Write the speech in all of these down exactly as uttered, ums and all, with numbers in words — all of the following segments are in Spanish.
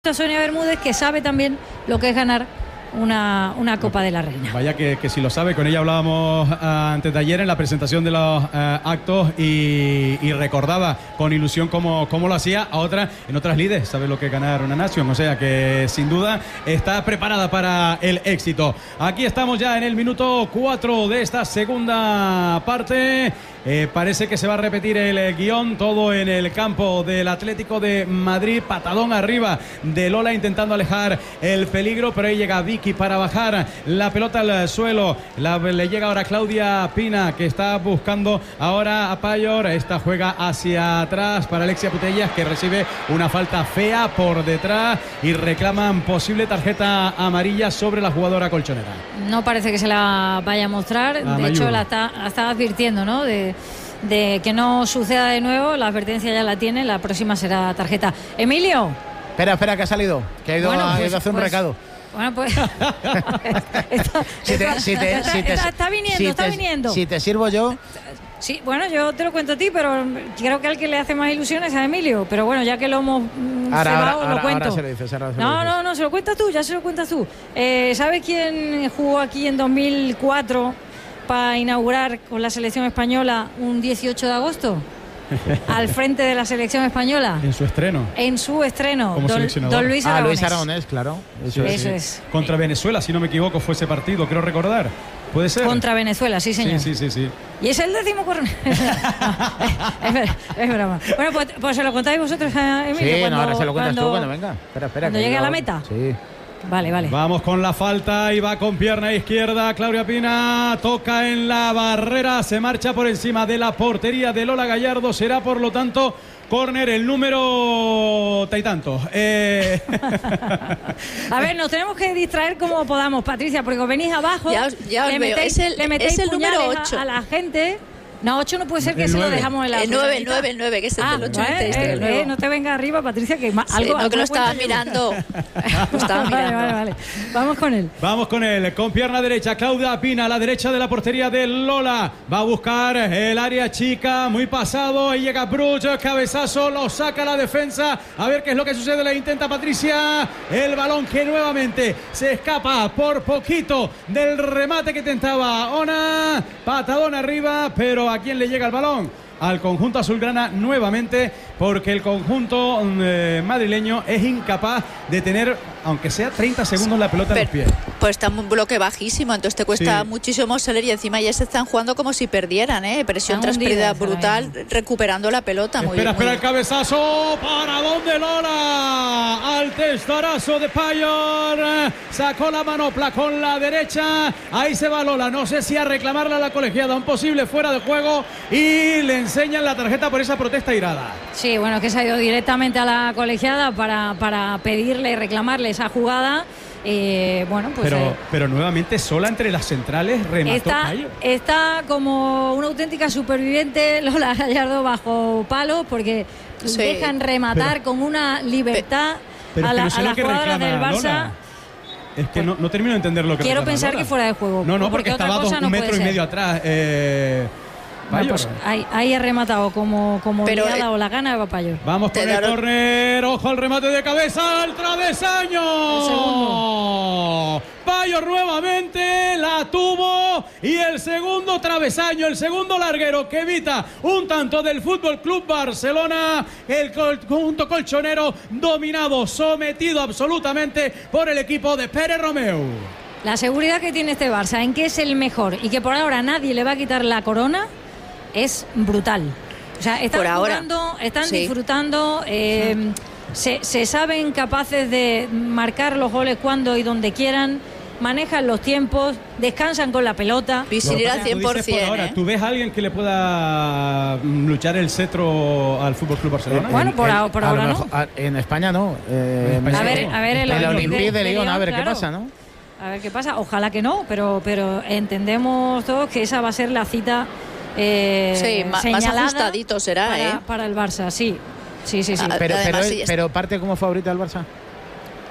Sonia Bermúdez, que sabe también lo que es ganar una, una Copa de la Reina. Vaya que, que si lo sabe, con ella hablábamos uh, antes de ayer en la presentación de los uh, actos y, y recordaba con ilusión cómo, cómo lo hacía a otra, en otras lides, sabe lo que es ganar una nación, o sea que sin duda está preparada para el éxito. Aquí estamos ya en el minuto cuatro de esta segunda parte. Eh, parece que se va a repetir el eh, guión, todo en el campo del Atlético de Madrid, patadón arriba de Lola intentando alejar el peligro, pero ahí llega Vicky para bajar la pelota al suelo, la, le llega ahora Claudia Pina, que está buscando ahora a Payor, esta juega hacia atrás para Alexia Putellas, que recibe una falta fea por detrás y reclaman posible tarjeta amarilla sobre la jugadora colchonera. No parece que se la vaya a mostrar, a de Mayur. hecho la está, la está advirtiendo, ¿no? De de que no suceda de nuevo, la advertencia ya la tiene, la próxima será tarjeta. Emilio. Espera, espera, que ha salido, que ha ido, Bueno, a, pues, ha ido a hacer pues, un recado. Bueno, pues está, Si te, si te, está, si te, está, está viniendo, si está te, viniendo. Si te sirvo yo. Sí, bueno, yo te lo cuento a ti, pero creo que al que le hace más ilusiones a Emilio. Pero bueno, ya que lo hemos mm, Ahora, cebado, ahora, lo ahora, cuento. ahora se lo dices, ahora se lo no, dices. no, no, se lo cuentas tú, ya se lo cuentas tú. Eh, ¿Sabes quién jugó aquí en dos mil cuatro para inaugurar con la selección española un dieciocho de agosto? Al frente de la selección española. En su estreno. En su estreno. Como Don, seleccionador. don Luis Aragonés. Ah, Luis Aragonés, claro. Eso, Eso es. es. Contra Venezuela, si no me equivoco, fue ese partido, creo recordar. ¿Puede ser? Contra Venezuela, sí, señor. Sí, sí, sí, sí. Y es el décimo corner. es, es, es broma. Bueno, pues, pues se lo contáis vosotros a Emilio. Sí, cuando, no, ahora se lo cuentas cuando, tú cuando venga. Espera, espera. Cuando que llegue yo- a la meta. Sí. Vale, vale. Vamos con la falta y va con pierna izquierda. Claudia Pina toca en la barrera, se marcha por encima de la portería de Lola Gallardo. Será por lo tanto córner el número tanto. Eh... A ver, nos tenemos que distraer como podamos, Patricia, porque os venís abajo, Ya os- ya os le veo. metéis, Es el- le metéis es el número puñales a- ocho. A, la gente. No, ocho no puede ser que El se lo nueve. dejamos en la El nueve, el furgoneta. nueve, el nueve, que es el Ah, del ocho vale, este, eh, el nuevo. eh, no te venga arriba, Patricia, que ma- Sí, algo, no, algo que lo estaba cuento yo. mirando. Lo estaba Vale, mirando. vale, vale. Vamos con él. Vamos con él, con pierna derecha, Claudia Pina, a la derecha de la portería de Lola. Va a buscar el área chica, muy pasado. Ahí llega Bruch, cabezazo, lo saca la defensa. A ver qué es lo que sucede, le intenta Patricia. El balón que nuevamente se escapa por poquito del remate que tentaba Ona. Patadón arriba, pero ¿a quién le llega el balón? Al conjunto azulgrana nuevamente, porque el conjunto eh, madrileño es incapaz de tener, aunque sea treinta segundos, la pelota en los pies. Pues está un bloque bajísimo, entonces te cuesta Sí. muchísimo salir y encima ya se están jugando como si perdieran, ¿eh? Presión Están tras pérdida hundidas brutal, ahora recuperando la pelota. Muy, Espera, muy espera el cabezazo. ¿Para dónde Lola? Al testarazo de Payor. Sacó la manopla con la derecha. Ahí se va Lola. No sé si a reclamarla a la colegiada. Un posible fuera de juego. Y le enseñan la tarjeta por esa protesta irada. Sí, bueno, que se ha ido directamente a la colegiada para, para pedirle y reclamarle esa jugada. Eh, bueno, pues Pero, eh, pero nuevamente sola entre las centrales remató está, Payor. está como una auténtica superviviente Lola Gallardo bajo palo, porque Sí. dejan rematar Pero- con una libertad Pero a, es que la, no sé a lo las que jugadoras reclama del Barça. Lola. Es que no, no termino de entender lo que Quiero reclama pensar Lola. que fuera de juego. No, no, porque, otra estaba dos, cosa un no metro puede y ser. medio atrás. Eh, Bueno, Payor. pues ahí, ahí ha rematado como, como Pero, obligada eh, o la gana de Payor. Vamos Te con el daron- córner, ojo al remate de cabeza, al El travesaño. segundo. Payor nuevamente la tuvo y el segundo travesaño, el segundo larguero que evita un tanto del Fútbol Club Barcelona. El conjunto colchonero dominado, sometido absolutamente por el equipo de Pere Romeu. La seguridad que tiene este Barça en que es el mejor y que por ahora nadie le va a quitar la corona es brutal. O sea, están Por ahora, jugando, están sí. disfrutando, eh, se, se saben capaces de marcar los goles cuando y donde quieran, manejan los tiempos, descansan con la pelota. Visibilidad al Lo que cien por tú dices por ciento, ahora, ¿eh? ¿tú ves a alguien que le pueda mm, luchar el cetro al Fútbol Club Barcelona? Bueno, por En- ahora- por a lo ahora no. mejor- a- En España no. Eh, En España A ver, no. a ver, el, el Olympique Olympique de de Lyon, a ver qué claro. pasa, ¿no? A ver qué pasa. Ojalá que no, pero, pero entendemos todos que esa va a ser la cita eh, Sí, ma- más señalada ajustadito será, para, ¿eh? para el Barça, sí. Sí, sí, sí. Ah, Pero, pero, Además, es- sí, es- pero parte como favorita del Barça.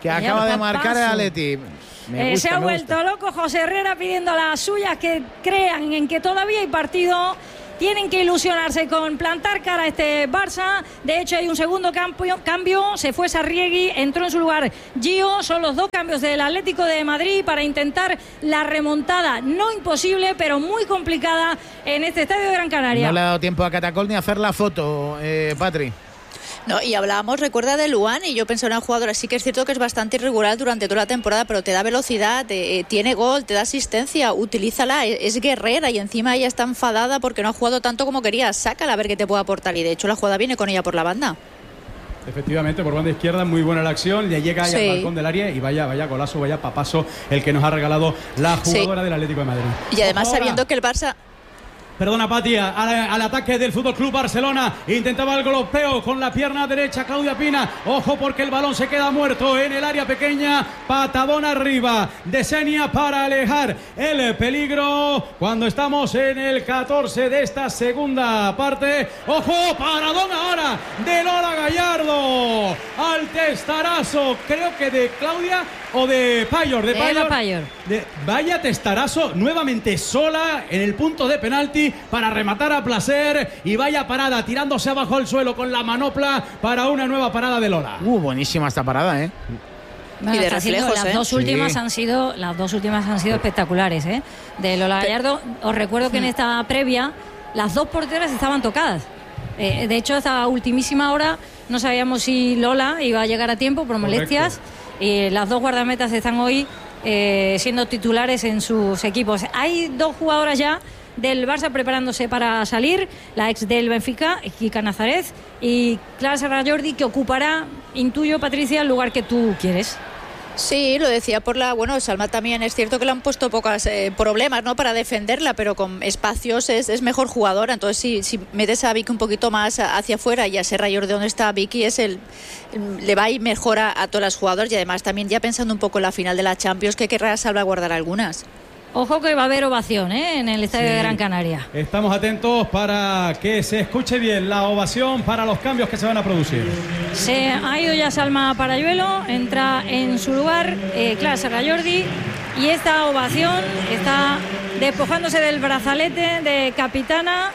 que acaba de marcar el Atleti. Eh, gusta, se ha me vuelto gusta. loco José Herrera pidiendo a las suyas que crean en que todavía hay partido. Tienen que ilusionarse con plantar cara a este Barça. De hecho, hay un segundo cambio. cambio. Se fue Sarriegui, entró en su lugar Gio. Son los dos cambios del Atlético de Madrid para intentar la remontada. No imposible, pero muy complicada en este estadio de Gran Canaria. No le ha dado tiempo a Catacol ni a hacer la foto, eh, Patri. No, y hablábamos, recuerda de Luan, y yo pensé en una jugadora, sí que es cierto que es bastante irregular durante toda la temporada, pero te da velocidad, eh, tiene gol, te da asistencia, utilízala, es, es guerrera y encima ella está enfadada porque no ha jugado tanto como quería, sácala a ver qué te puede aportar, y de hecho la jugada viene con ella por la banda. Efectivamente, por banda izquierda, muy buena la acción, le llega ahí Sí. al balcón del área y vaya, vaya golazo, vaya papazo el que nos ha regalado la jugadora Sí. del Atlético de Madrid. Y además Ahora, sabiendo que el Barça... Perdona, Pati, al, al ataque del Fútbol Club Barcelona. Intentaba el golpeo con la pierna derecha Claudia Pina. Ojo porque el balón se queda muerto en el área pequeña. Patadón arriba de Senia para alejar el peligro. Cuando estamos en el catorce de esta segunda parte. Ojo, paradón ahora de Lola Gallardo. Al testarazo, creo que de Claudia o de Payor. De Eva Payor. Payor. De- vaya testarazo, nuevamente sola en el punto de penalti para rematar a placer y vaya parada tirándose abajo al suelo con la manopla para una nueva parada de Lola. Uh, buenísima esta parada, ¿eh? Bueno, Y de está haciendo- reflejos, las ¿eh? dos últimas Sí. han sido las dos últimas han sido espectaculares, ¿eh? De Lola Gallardo. Os recuerdo que en esta previa las dos porteras estaban tocadas. Eh, de hecho, hasta ultimísima hora no sabíamos si Lola iba a llegar a tiempo por molestias. Y las dos guardametas están hoy eh, siendo titulares en sus equipos. Hay dos jugadoras ya del Barça preparándose para salir, la ex del Benfica, Kika Nazaret, y Clara Serrajordi, que ocupará, intuyo, Patricia, el lugar que tú quieres. Sí, lo decía por la... Bueno, Salma también es cierto que le han puesto pocos eh, problemas, ¿no?, para defenderla, pero con espacios es, es mejor jugadora. Entonces, si, si metes a Vicky un poquito más hacia afuera y a Serrallor de donde está Vicky, es el, le va a ir mejor a, a todas las jugadoras. Y además también ya pensando un poco en la final de la Champions, que querrá salvaguardar algunas. Ojo que va a haber ovación, ¿eh?, en el estadio Sí. de Gran Canaria. Estamos atentos para que se escuche bien la ovación para los cambios que se van a producir. Se ha ido ya Salma Parayuelo, entra en su lugar eh, Clara Serrajordi, y esta ovación está despojándose del brazalete de capitana.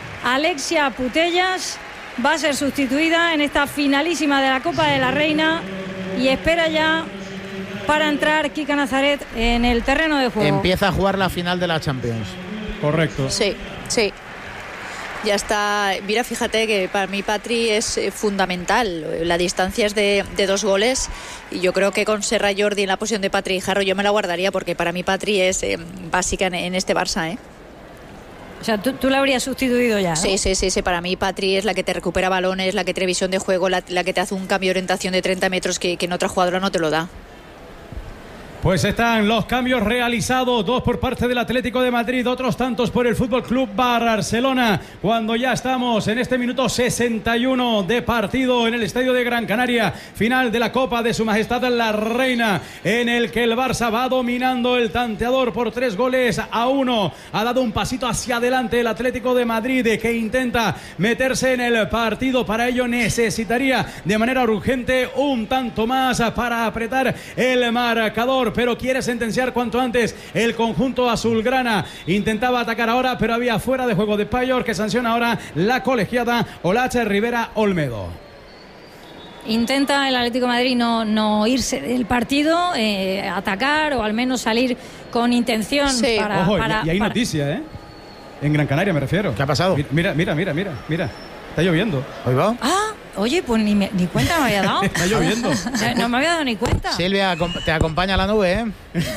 Alexia Putellas va a ser sustituida en esta finalísima de la Copa de la Reina y espera ya para entrar Kika Nazaret en el terreno de juego. Empieza a jugar la final de la Champions. Correcto. Sí, sí. Ya está. Mira, fíjate que para mí Patri es eh, fundamental. La distancia es de, de dos goles y yo creo que con Serra Jordi en la posición de Patri y Jarro yo me la guardaría porque para mí Patri es eh, básica en, en este Barça, ¿eh? O sea, tú, tú la habrías sustituido ya, ¿no? Sí, sí, sí, sí. Para mí Patri es la que te recupera balones, la que tiene visión de juego, la, la que te hace un cambio de orientación de treinta metros que, que en otra jugadora no te lo da. Pues están los cambios realizados, dos por parte del Atlético de Madrid, otros tantos por el Fútbol Club Barcelona, cuando ya estamos en este minuto sesenta y uno de partido en el estadio de Gran Canaria, final de la Copa de Su Majestad la Reina, en el que el Barça va dominando el tanteador por tres goles a uno. Ha dado un pasito hacia adelante el Atlético de Madrid, que intenta meterse en el partido. Para ello necesitaría de manera urgente un tanto más para apretar el marcador, pero quiere sentenciar cuanto antes el conjunto azulgrana. Intentaba atacar ahora, pero había fuera de juego de Payor, que sanciona ahora la colegiada Olache Rivera Olmedo. Intenta el Atlético de Madrid no, no irse del partido, eh, atacar o al menos salir con intención. Sí. para, Ojo, y- para- y hay para- noticia, ¿eh? En Gran Canaria me refiero. ¿Qué ha pasado? Mira, mira, mira, mira, mira. Está lloviendo. ¿Hoy va? Ah, oye, pues ni, me- ni cuenta me había dado. Está lloviendo. Eh, No me había dado ni cuenta. Silvia, acom- te acompaña la nube, ¿eh?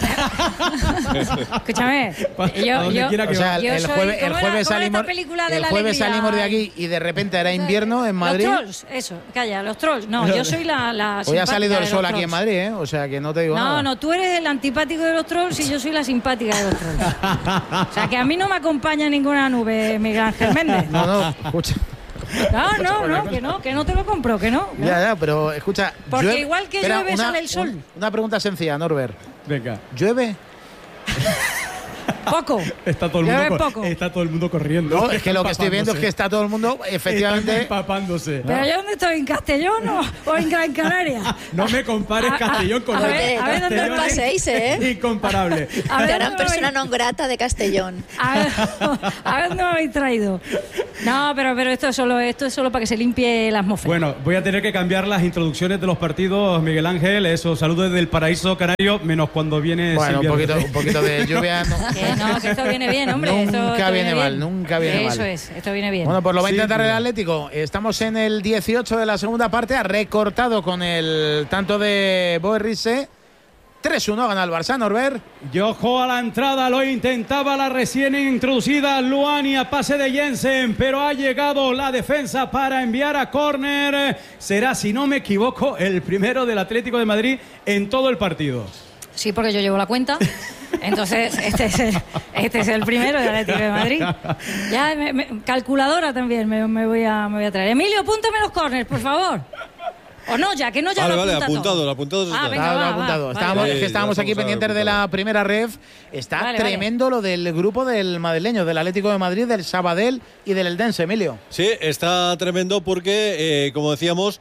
Escúchame. Pa- Yo, a donde yo- quiera que O sea, yo el soy- jueves, el ¿cómo era- jueves cómo era esta salimos, película de el la jueves alegría? salimos de aquí y de repente era invierno en Madrid. Los trolls, eso, calla, los trolls. No, yo soy la, la Hoy ha simpática salido de el los sol aquí en trolls. Madrid, ¿eh? O sea que no te digo No, nada. no, tú eres el antipático de los trolls y yo soy la simpática de los trolls. O sea, que a mí no me acompaña ninguna nube, Miguel Ángel Méndez. No, no, escucha. No, no, no, que no, que no te lo compro, que no. Ya, ya, pero escucha. Porque llueve- igual que Espera, llueve, una- sale el sol. un- Una pregunta sencilla, Norbert. Venga. ¿Llueve? Poco. Está todo el Llueve mundo, poco. está todo el mundo corriendo. No, es que lo que estoy viendo es que está todo el mundo, Están efectivamente. empapándose. ¿Pero yo dónde estoy? ¿En Castellón o, o en Gran Canaria? No me compares A- a- Castellón con a la ver, a ver dónde Castellón es paséis, ¿eh? Incomparable. A ver, Gran ¿dónde me persona habéis- non grata de Castellón. A ver, a ver dónde me habéis traído. No, pero, pero esto, es solo, esto es solo para que se limpie la atmósfera. Bueno, voy a tener que cambiar las introducciones de los partidos, Miguel Ángel. Eso, saludos desde el paraíso canario, menos cuando viene Bueno, un Silvia poquito, Rodríguez. un poquito de lluvia. No. Que no, que esto viene bien, hombre. esto- Nunca esto viene mal, bien. nunca viene mal. Eso es, esto viene bien. Bueno, pues lo va a Sí, intentar el mira. Atlético. Estamos en el dieciocho de la segunda parte. Ha recortado con el tanto de Boerriese. tres uno gana el Barça, Norbert. Y ojo a la entrada, lo intentaba la recién introducida Luani a pase de Jensen, pero ha llegado la defensa para enviar a córner. Será, si no me equivoco, el primero del Atlético de Madrid en todo el partido. Sí, porque yo llevo la cuenta. Entonces, este es el, este es el primero del Atlético de Madrid. Ya, me- me- calculadora también me, me voy a, me voy a traer. Emilio, apúntame los corners, por favor. O no, ya, que no ya Vale, lo vale, apunta apuntado, todo. apuntado Ah, está. venga, Está va, apuntado. va, Estábamos, vale, es que vale. estábamos Sí, aquí ya estamos pendientes de la apuntados. primera ref. Está Vale, vale. tremendo lo del grupo del madrileño, del Atlético de Madrid, del Sabadell y del Eldense, Emilio. Sí, está tremendo porque, eh, como decíamos,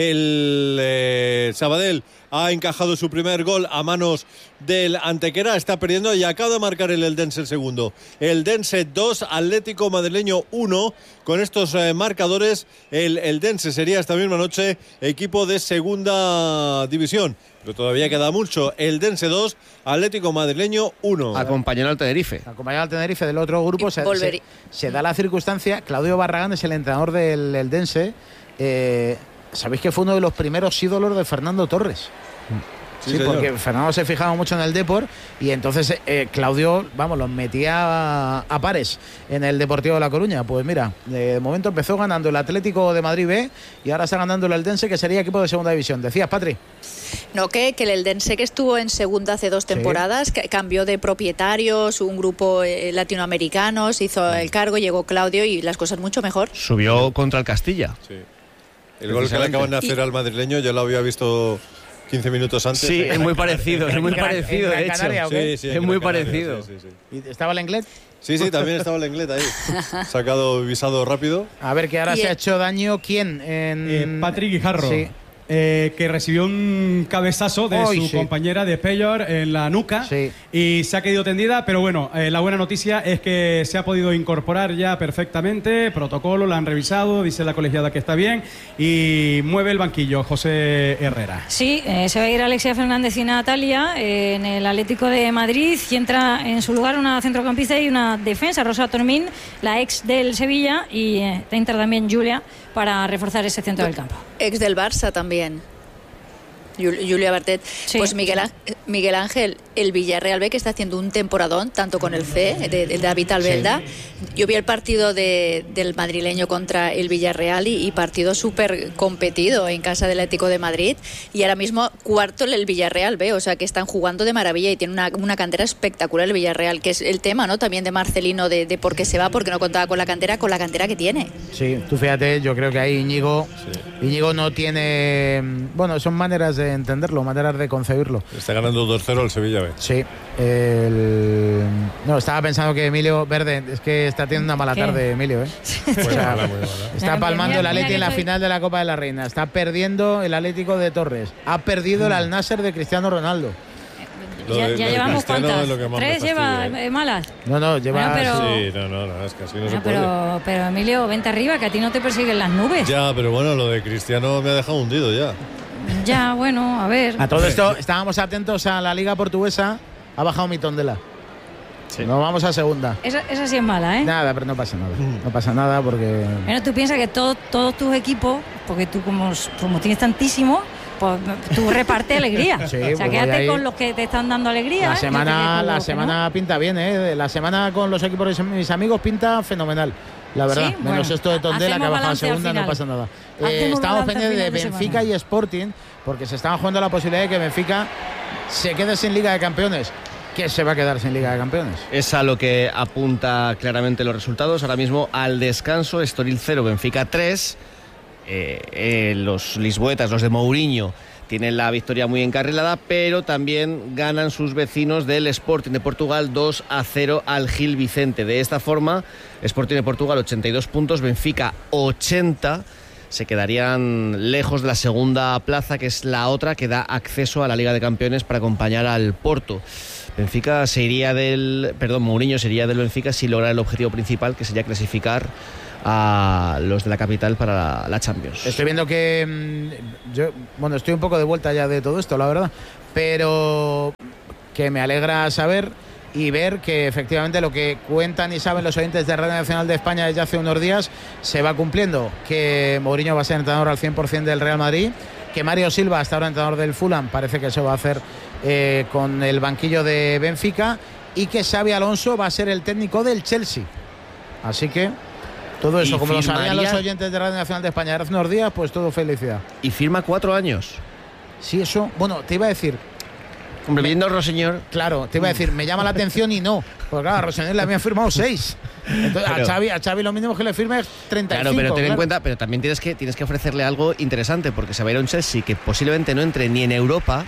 el eh, Sabadell ha encajado su primer gol a manos del Antequera, está perdiendo y acaba de marcar el Eldense el segundo. Eldense dos, Atlético Madrileño uno. Con estos eh, marcadores, el Eldense sería esta misma noche equipo de segunda división. Pero todavía queda mucho. Eldense dos, Atlético Madrileño uno. Acompañando al Tenerife. Acompañado al Tenerife del otro grupo, Y se, volverí- se- se da la circunstancia. Claudio Barragán es el entrenador del Eldense. Eh, Sabéis que fue uno de los primeros ídolos de Fernando Torres. Sí, Sí, señor. porque Fernando se fijaba mucho en el Depor y entonces eh, Claudio, vamos, los metía a, a pares en el Deportivo de La Coruña. Pues mira, de momento empezó ganando el Atlético de Madrid B y ahora está ganando el Eldense, que sería equipo de segunda división. Decías, Patri. No, que, que el Eldense, que estuvo en segunda hace dos temporadas, que cambió de propietarios, un grupo eh, latinoamericano, se hizo el cargo, llegó Claudio y las cosas mucho mejor. Subió contra el Castilla. Sí. El gol que le acaban de hacer Y- al madrileño yo lo había visto quince minutos antes. Sí, es muy parecido, es muy En Gran- parecido, en de Gran hecho. Canaria, ¿o qué? Sí, sí, Es en muy Gran Canaria, parecido. Sí, sí, sí. ¿Y ¿Estaba el inglés? Sí, sí, también estaba el inglés ahí. Sacado visado rápido. A ver, que ahora Y se el- ha hecho daño, ¿quién? En... Eh, Patrick Guijarro, Sí. eh, que recibió un cabezazo de Ay, su sí. compañera de Peyor en la nuca Sí. y se ha quedado tendida, pero bueno, eh, la buena noticia es que se ha podido incorporar ya perfectamente, protocolo, la han revisado, dice la colegiada que está bien y mueve el banquillo José Herrera. Sí, eh, se va a ir Alexia Fernández y Natalia eh, en el Atlético de Madrid y entra en su lugar una centrocampista y una defensa, Rosa Tormín, la ex del Sevilla, y eh, entra también Julia para reforzar ese centro del campo. Ex del Barça también. Jul- Julia Bartet. Sí. Pues Miguel, Á- Miguel Ángel, el Villarreal B, que está haciendo un temporadón, tanto con el C, de, de David Albelda. Yo vi el partido de- del madrileño contra el Villarreal y, y partido súper competido en casa del Atlético de Madrid. Y ahora mismo cuarto el Villarreal B, o sea que están jugando de maravilla y tiene una, una cantera espectacular el Villarreal, que es el tema, ¿no? También de Marcelino, de, de por qué se va, porque no contaba con la cantera, con la cantera que tiene. Sí, tú fíjate, yo creo que ahí Íñigo, Íñigo no tiene... Bueno, son maneras de entenderlo, maneras de concebirlo. Está ganando dos cero el Sevilla B. Sí, el... No, estaba pensando que Emilio Verde, es que está teniendo una mala ¿Qué? tarde Emilio, ¿eh? Muy O sea, mala, muy mala. está Mira, palmando mira, el Atleti mira en la que soy- final de la Copa de la Reina, está perdiendo el Atlético de Torres, ha perdido el Al Nasser de Cristiano Ronaldo. Lo Ya, de- ya lo de llevamos Cristiano cuántas, es lo que más me tres lleva fastidia, ¿eh? eh, malas. No, no, lleva... Bueno, pero- Sí, no, no, no, es que así no se Ah, puede. pero, pero Emilio, vente arriba, que a ti no te persiguen las nubes. Ya, pero bueno, lo de Cristiano me ha dejado hundido ya. Ya, bueno, a ver. A todo esto, estábamos atentos a la Liga Portuguesa, ha bajado mi tondela. Nos vamos a segunda. Esa, esa sí es mala, ¿eh? Nada, pero no pasa nada. No pasa nada porque... Bueno, tú piensas que todo- todos tus equipos, porque tú como, como tienes tantísimo, pues tú reparte alegría. Sí, o pues sea, voy quédate ahí. con los que te están dando alegría. La ¿eh? semana, No te quedes con la los que semana pinta bien, ¿eh? La semana con los equipos de mis amigos pinta fenomenal. La verdad, Sí, menos bueno, esto de Tondela, hacemos que ha bajado a balance al segunda, no final. pasa nada. Eh, Hacemos estamos balance al pendientes de final de Benfica semana. y Sporting, porque se estaban jugando la posibilidad de que Benfica se quede sin Liga de Campeones. ¿Qué se va a quedar sin Liga de Campeones? Es a lo que apunta claramente los resultados. Ahora mismo al descanso, Estoril cero, Benfica tres. Eh, eh, los lisboetas, los de Mourinho, tienen la victoria muy encarrilada, pero también ganan sus vecinos del Sporting de Portugal dos a cero al Gil Vicente. De esta forma, Sporting de Portugal ochenta y dos puntos, Benfica ochenta, se quedarían lejos de la segunda plaza, que es la otra que da acceso a la Liga de Campeones para acompañar al Porto. Benfica se iría del, perdón, Mourinho se iría del Benfica si logra el objetivo principal, que sería clasificar a los de la capital para la, la Champions. Estoy viendo que mmm, yo, bueno, estoy un poco de vuelta ya de todo esto, la verdad, pero que me alegra saber y ver que efectivamente lo que cuentan y saben los oyentes de Radio Nacional de España desde hace unos días se va cumpliendo, que Mourinho va a ser entrenador al cien por ciento del Real Madrid, que Mario Silva, hasta ahora entrenador del Fulham, parece que eso va a hacer eh, con el banquillo de Benfica, y que Xabi Alonso va a ser el técnico del Chelsea. Así que todo eso, como lo sabían los oyentes de Radio Nacional de España hace unos días, pues todo felicidad. Y firma cuatro años. Sí, eso, bueno, te iba a decir... Hombre, viendo a Rossiñol... Claro, te iba a decir, me llama la atención y no. Porque claro, a Rossiñol le habían firmado seis. Entonces, pero, a, Xavi, a Xavi lo mínimo que le firme es treinta y cinco. Claro, pero ten claro. en cuenta, pero también tienes que, tienes que ofrecerle algo interesante, porque se va a ir a un Chelsea que posiblemente no entre ni en Europa,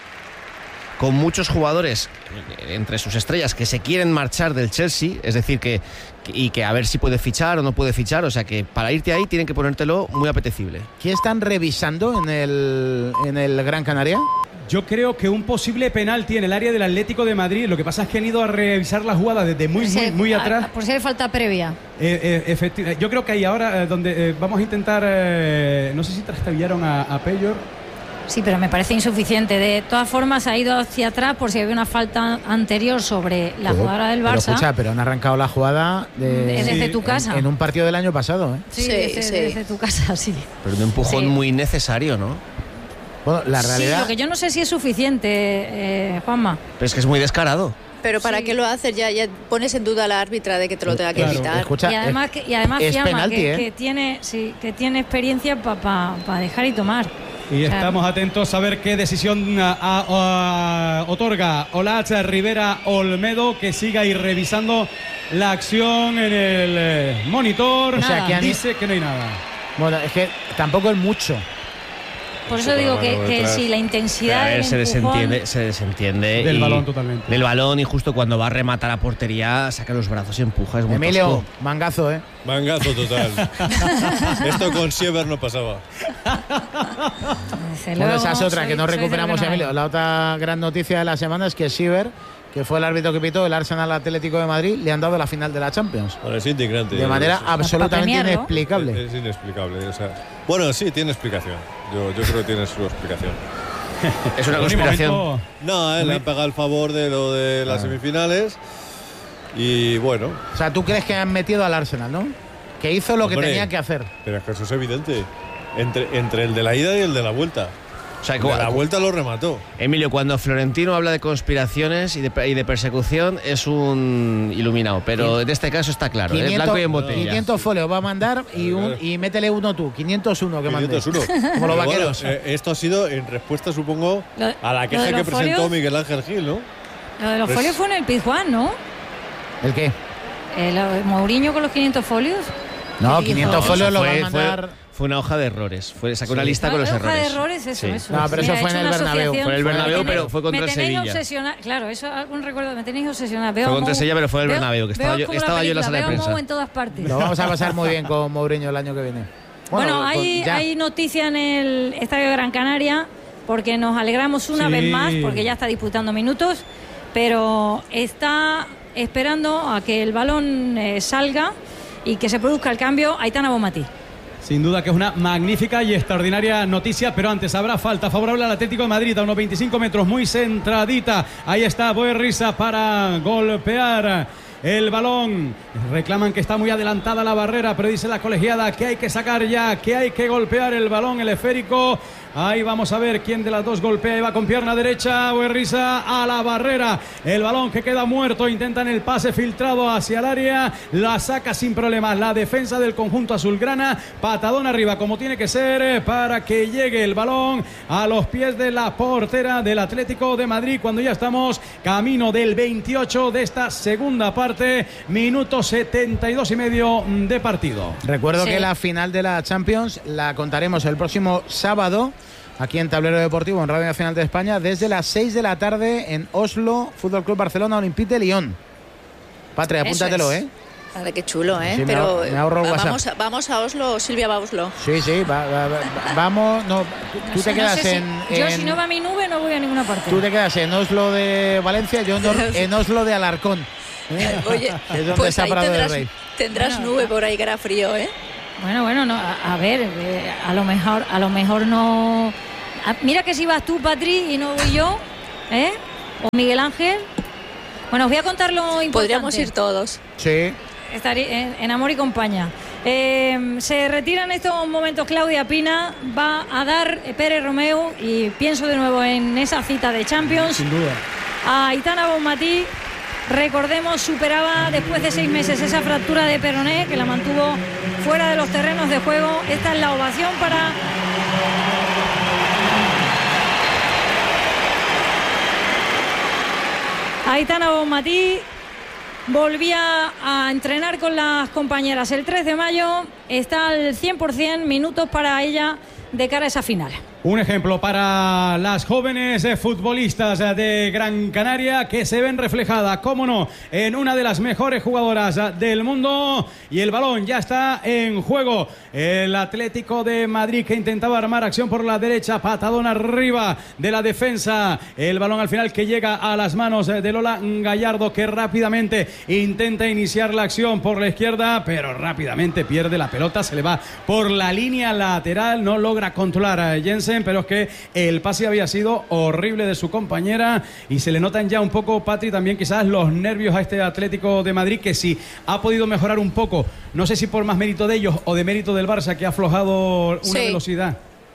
con muchos jugadores entre sus estrellas que se quieren marchar del Chelsea, es decir, que, que y que a ver si puede fichar o no puede fichar, o sea que para irte ahí tienen que ponértelo muy apetecible. ¿Qué están revisando en el, en el Gran Canaria? Yo creo que un posible penalti en el área del Atlético de Madrid. Lo que pasa es que han ido a revisar la jugada desde muy, por muy, si, muy atrás. Por si hay falta previa. Eh, eh, efecti- Yo creo que ahí ahora, eh, donde eh, vamos a intentar, eh, no sé si trastabillaron a, a Pellor. Sí, pero me parece insuficiente. De todas formas, ha ido hacia atrás por si había una falta anterior sobre la pero, jugadora del Barça. Pero escucha, pero han arrancado la jugada de, desde sí, tu casa. En, en un partido del año pasado, ¿eh? Sí, Sí, desde, sí. desde tu casa, sí. Pero un empujón Sí. muy necesario, ¿no? Bueno, la realidad... Sí, lo que yo no sé si es suficiente, eh, Juanma. Pero es que es muy descarado. Pero ¿para Sí. qué lo haces? Ya, ya pones en duda a la árbitra de que te lo tenga que Claro. evitar. Escucha, Y además, que, y además es Fiamma, penalti, que, ¿eh? que tiene, sí, que tiene experiencia para pa, pa dejar y tomar. Y O sea, estamos atentos a ver qué decisión a, a, a, otorga Olach Rivera Olmedo, que siga ahí revisando la acción en el eh, monitor. O sea, que han- dice que no hay nada. Bueno, es que tampoco es mucho. Por eso digo que, que si la intensidad A ver, del se empujón- desentiende, se desentiende Del y- balón totalmente. Del balón, y justo cuando va a rematar a portería saca los brazos y empuja. Es muy Emilio, tosco. mangazo, ¿eh? Mangazo total. Esto con Siever no pasaba. Desde Bueno, luego, esa es otra soy- que no soy del recuperamos, Bernabéu. Emilio. La otra gran noticia de la semana es que Siever, que fue el árbitro que pitó el Arsenal Atlético de Madrid, le han dado la final de la Champions. Bueno, es indignante. De manera Es- absolutamente premiarlo. inexplicable. Es, es inexplicable. O sea, bueno, sí, tiene explicación. Yo, yo creo que tiene su explicación. Es una En un conspiración. momento- No, eh, le han pagado el favor de lo de las semifinales. Y bueno, O sea, ¿tú crees que han metido al Arsenal, no? Que hizo lo que Hombre. tenía que hacer. pero es que eso es evidente. Entre, entre el de la ida y el de la vuelta. O sea, El de la vuelta lo remató. Emilio, cuando Florentino habla de conspiraciones y de, y de persecución, es un iluminado. Pero en este caso está claro, es blanco y en botella. quinientos folios va a mandar y, un, y métele uno tú. quinientos uno que mande. quinientos uno. Como los Pero bueno, vaqueros. eh, esto ha sido en respuesta, supongo, Lo- a la lo queja de que los presentó folios- Miguel Ángel Gil, ¿no? Lo de los Pues- folios fue en el Pizjuán, ¿no? ¿El qué? Eh, lo de Mourinho con los quinientos folios. No, ¿Qué quinientos hizo? folios lo va a fue, mandar. fue, fue una hoja de errores. Fue, sacó una Sí. lista con los Ah, errores. hoja de errores, eso, Sí. eso. No, pero eso Mira, fue he en hecho el una Bernabéu. asociación. Fue en el Bernabéu, Me pero tenéis- fue contra me el tenéis Sevilla. obsesiona- claro, eso algún recuerdo, me tenéis obsesionada. Veo Fue a contra el Mou- Sevilla, pero fue el veo- Bernabéu, que estaba veo yo- como la estaba yo en la sala de película, veo a prensa. Mou en todas partes. Lo vamos a pasar muy bien con Mourinho el año que viene. Bueno, pues hay, ya. hay noticia en el Estadio de Gran Canaria, porque nos alegramos una Sí. vez más, porque ya está disputando minutos, pero está esperando a que el balón eh, salga y que se produzca el cambio. Aitana Bonmatí. Sin duda que es una magnífica y extraordinaria noticia, pero antes habrá falta favorable al Atlético de Madrid a unos veinticinco metros, muy centradita. Ahí está Boerrisa para golpear el balón. Reclaman que está muy adelantada la barrera, pero dice la colegiada que hay que sacar ya, que hay que golpear el balón, el esférico. Ahí vamos a ver quién de las dos golpea y va con pierna derecha. Boerrisa a la barrera. El balón que queda muerto. Intentan el pase filtrado hacia el área. La saca sin problemas la defensa del conjunto azulgrana. Patadón arriba como tiene que ser para que llegue el balón a los pies de la portera del Atlético de Madrid, cuando ya estamos camino del veintiocho de esta segunda parte. Minuto setenta y dos y medio de partido. Recuerdo Sí. que la final de la Champions la contaremos el próximo sábado aquí en Tablero Deportivo, en Radio Nacional de España, desde las seis de la tarde en Oslo, Fútbol Club Barcelona, Olympique de Lyon. Patria, apúntatelo, es. ¿eh? Vale, qué chulo, ¿eh? Sí, me Pero ahorro, me ahorro el vamos, a, vamos a Oslo, Silvia va a Oslo. Sí, sí, va, va, va, vamos. No, tú, No tú sé, te quedas no sé en, si, Yo, en, si no va mi nube, no voy a ninguna parte. Tú te quedas en Oslo de Valencia, yo en, en Oslo de Alarcón. ¿eh? Oye, es donde pues está ahí Prado tendrás, del Rey. tendrás Bueno, nube por ahí que hará frío, ¿eh? Bueno, bueno, no, a, a ver, eh, a lo mejor, a lo mejor no. A, mira que si vas tú, Patri, y no voy yo, ¿eh? O Miguel Ángel. Bueno, os voy a contar lo importante. Podríamos ir todos. Sí. Estar en, en amor y compañía. Eh, se retira en estos momentos Claudia Pina, va a dar Pérez Romeu, y pienso de nuevo en esa cita de Champions. Sin duda. A Aitana Bonmatí, recordemos, superaba después de seis meses esa fractura de peroné que la mantuvo fuera de los terrenos de juego. Esta es la ovación para Aitana Bonmatí. Volvía a entrenar con las compañeras el tres de mayo. Está al cien por ciento, minutos para ella de cara a esa final. Un ejemplo para las jóvenes futbolistas de Gran Canaria, que se ven reflejadas, cómo no, en una de las mejores jugadoras del mundo. Y el balón ya está en juego. El Atlético de Madrid, que intentaba armar acción por la derecha, patadón arriba de la defensa. El balón al final que llega a las manos de Lola Gallardo, que rápidamente intenta iniciar la acción por la izquierda, pero rápidamente pierde la pelota, se le va por la línea lateral, no logra controlar a Jensen, pero es que el pase había sido horrible de su compañera, y se le notan ya un poco, Patri, también quizás los nervios a este Atlético de Madrid, que sí ha podido mejorar un poco, no sé si por más mérito de ellos o de mérito del Barça, que ha aflojado una Sí. velocidad.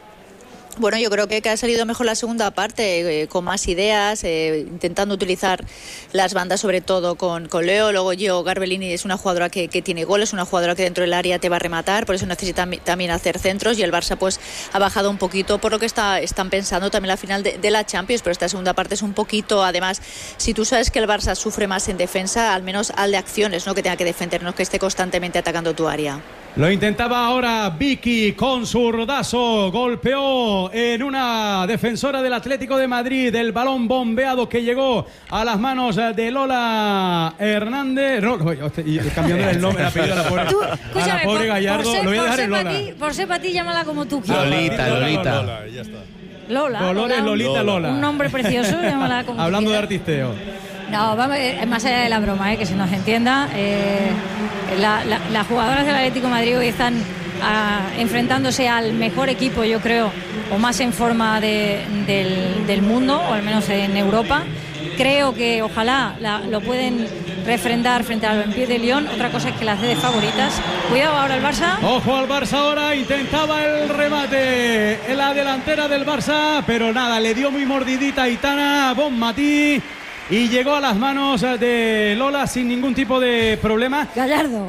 Bueno, yo creo que, que ha salido mejor la segunda parte, eh, con más ideas, eh, intentando utilizar las bandas, sobre todo con, con Leo. Luego Gio Garbellini es una jugadora que, que tiene goles, una jugadora que dentro del área te va a rematar, por eso necesita también hacer centros, y el Barça pues ha bajado un poquito por lo que está, están pensando también la final de, de la Champions, pero esta segunda parte es un poquito, además, si tú sabes que el Barça sufre más en defensa, al menos al de acciones, no que tenga que defendernos, que esté constantemente atacando tu área. Lo intentaba ahora Vicky con zurdazo, golpeó en una defensora del Atlético de Madrid, el balón bombeado que llegó a las manos de Lola Hernández, no, y cambiando el nombre, el apellido a la pobre, Tú, a la escúchame, pobre por, Gallardo, por ser, lo voy a por dejar ser en para Lola. ti, por ser para ti, llámala como tú quieras. Lolita, Lolita. Lola, ya está. Lola. Dolores Lola, Lolita Lola. Un nombre precioso, llámala como tú Hablando de quieras. artisteo. No, vamos, es más allá de la broma, ¿eh? Que se nos entienda. Eh, la, la, las jugadoras del Atlético de Madrid hoy están ah, enfrentándose al mejor equipo, yo creo, o más en forma de, del, del mundo, o al menos en Europa. Creo que ojalá la, lo pueden refrendar frente al Olympique de Lyon. Otra cosa es que las dé de favoritas. Cuidado ahora el Barça. Ojo al Barça ahora, intentaba el remate en la delantera del Barça, pero nada, le dio muy mordidita a Aitana Bonmatí y llegó a las manos de Lola sin ningún tipo de problema. Gallardo.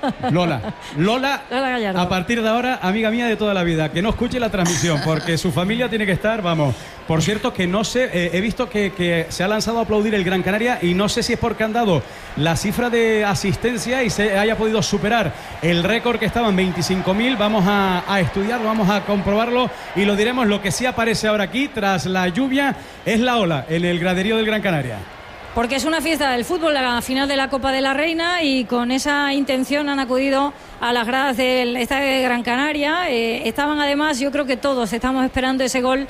Lola, Lola, Lola Gallardo. a partir de ahora, amiga mía de toda la vida, que no escuche la transmisión, porque su familia tiene que estar, vamos. Por cierto, que no sé, eh, he visto que, que se ha lanzado a aplaudir el Gran Canaria, y no sé si es porque han dado la cifra de asistencia y se haya podido superar el récord que estaba en veinticinco mil. Vamos a, a estudiarlo, vamos a comprobarlo y lo diremos. Lo que sí aparece ahora aquí, tras la lluvia, es la ola en el graderío del Gran Canaria. Porque es una fiesta del fútbol, la final de la Copa de la Reina, y con esa intención han acudido a las gradas del estadio de Gran Canaria. Eh, estaban además, yo creo que todos estamos esperando ese gol,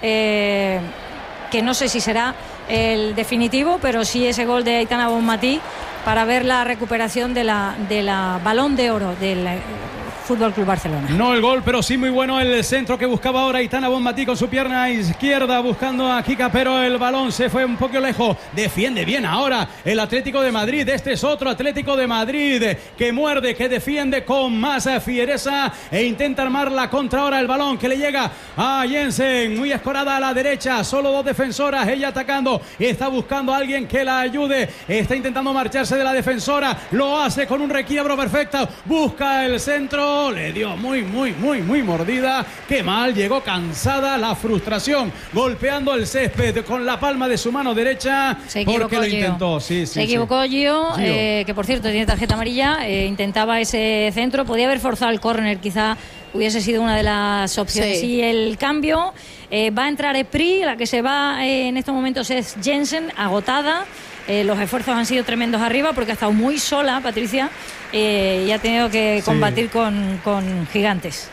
eh, que no sé si será el definitivo, pero sí ese gol de Aitana Bonmatí, para ver la recuperación de la, de la Balón de Oro del eh, Fútbol Club Barcelona. No el gol, pero sí muy bueno el centro que buscaba ahora Aitana Bonmatí con su pierna izquierda buscando a Kika, pero el balón se fue un poco lejos. Defiende bien ahora el Atlético de Madrid. Este es otro Atlético de Madrid que muerde, que defiende con más fiereza e intenta armar la contra. Ahora el balón que le llega a Jensen, muy escorada a la derecha, solo dos defensoras, ella atacando y está buscando a alguien que la ayude. Está intentando marcharse de la defensora, lo hace con un requiebro perfecto, busca el centro Ronaldo, le dio muy, muy, muy, muy mordida. Qué mal, llegó cansada, la frustración, golpeando el césped con la palma de su mano derecha. Se equivocó, porque lo Gio. intentó. Sí, sí, Se equivocó sí. Gio, Gio. Eh, que por cierto tiene tarjeta amarilla. Eh, intentaba ese centro, podía haber forzado el córner, quizá hubiese sido una de las opciones. Sí. Y el cambio, eh, va a entrar Esprit, la que se va eh, en estos momentos es Jensen, agotada. Eh, los esfuerzos han sido tremendos arriba porque ha estado muy sola, Patricia, eh, y ha tenido que combatir sí. con, con gigantes.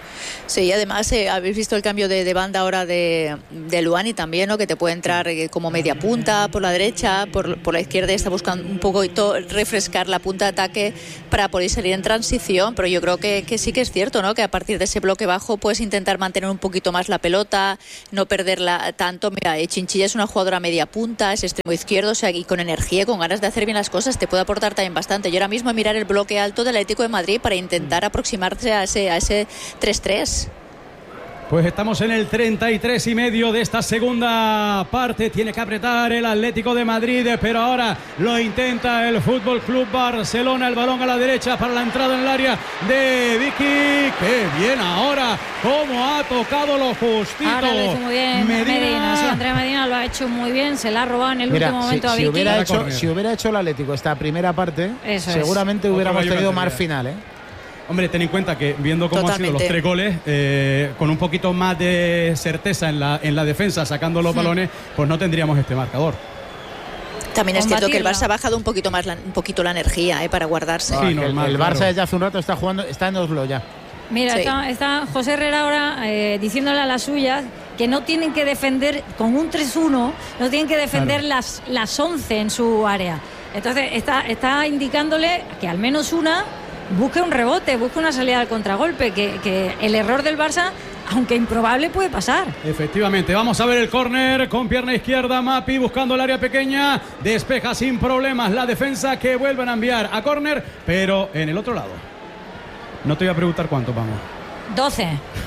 Sí, y además eh, habéis visto el cambio de, de banda ahora de, de Luani también, ¿no? Que te puede entrar eh, como media punta por la derecha, por, por la izquierda, está buscando un poquito refrescar la punta de ataque para poder salir en transición, pero yo creo que, que sí que es cierto, ¿no? Que a partir de ese bloque bajo puedes intentar mantener un poquito más la pelota, no perderla tanto. Mira, eh, Chinchilla es una jugadora media punta, es extremo izquierdo, o sea, y con energía, con ganas de hacer bien las cosas, te puede aportar también bastante. Yo ahora mismo mirar el bloque alto del Atlético de Madrid para intentar aproximarse a ese, a ese tres tres. Pues estamos en el treinta y tres y medio de esta segunda parte. Tiene que apretar el Atlético de Madrid, pero ahora lo intenta el Fútbol Club Barcelona. El balón a la derecha para la entrada en el área de Vicky. ¡Qué bien ahora! Cómo ha tocado lo justito. Ahora lo hizo muy bien Medina. Medina. Sí, Andrea Medina lo ha hecho muy bien. Se la ha robado en el Mira, último momento si, a Vicky. Si hubiera, hecho, si hubiera hecho el Atlético esta primera parte, Eso seguramente es. hubiéramos tenido más final, ¿eh? Hombre, ten en cuenta que viendo cómo Totalmente. han sido los tres goles, eh, con un poquito más de certeza en la, en la defensa, sacando los hmm. balones, pues no tendríamos este marcador. También es cierto que el Barça ha bajado un poquito más la, un poquito la energía eh, para guardarse. Sí, normal, el, el Barça claro. ya hace un rato está jugando, está en Oslo ya. Mira, sí. está, está José Herrera ahora eh, diciéndole a las suyas que no tienen que defender con un tres uno, no tienen que defender claro. las, las once en su área. Entonces está, está indicándole que al menos una busque un rebote, busque una salida al contragolpe, que, que el error del Barça, aunque improbable, puede pasar. Efectivamente, vamos a ver el córner con pierna izquierda, Mapi buscando el área pequeña, despeja sin problemas la defensa, que vuelven a enviar a córner, pero en el otro lado. No te voy a preguntar cuánto vamos. doce.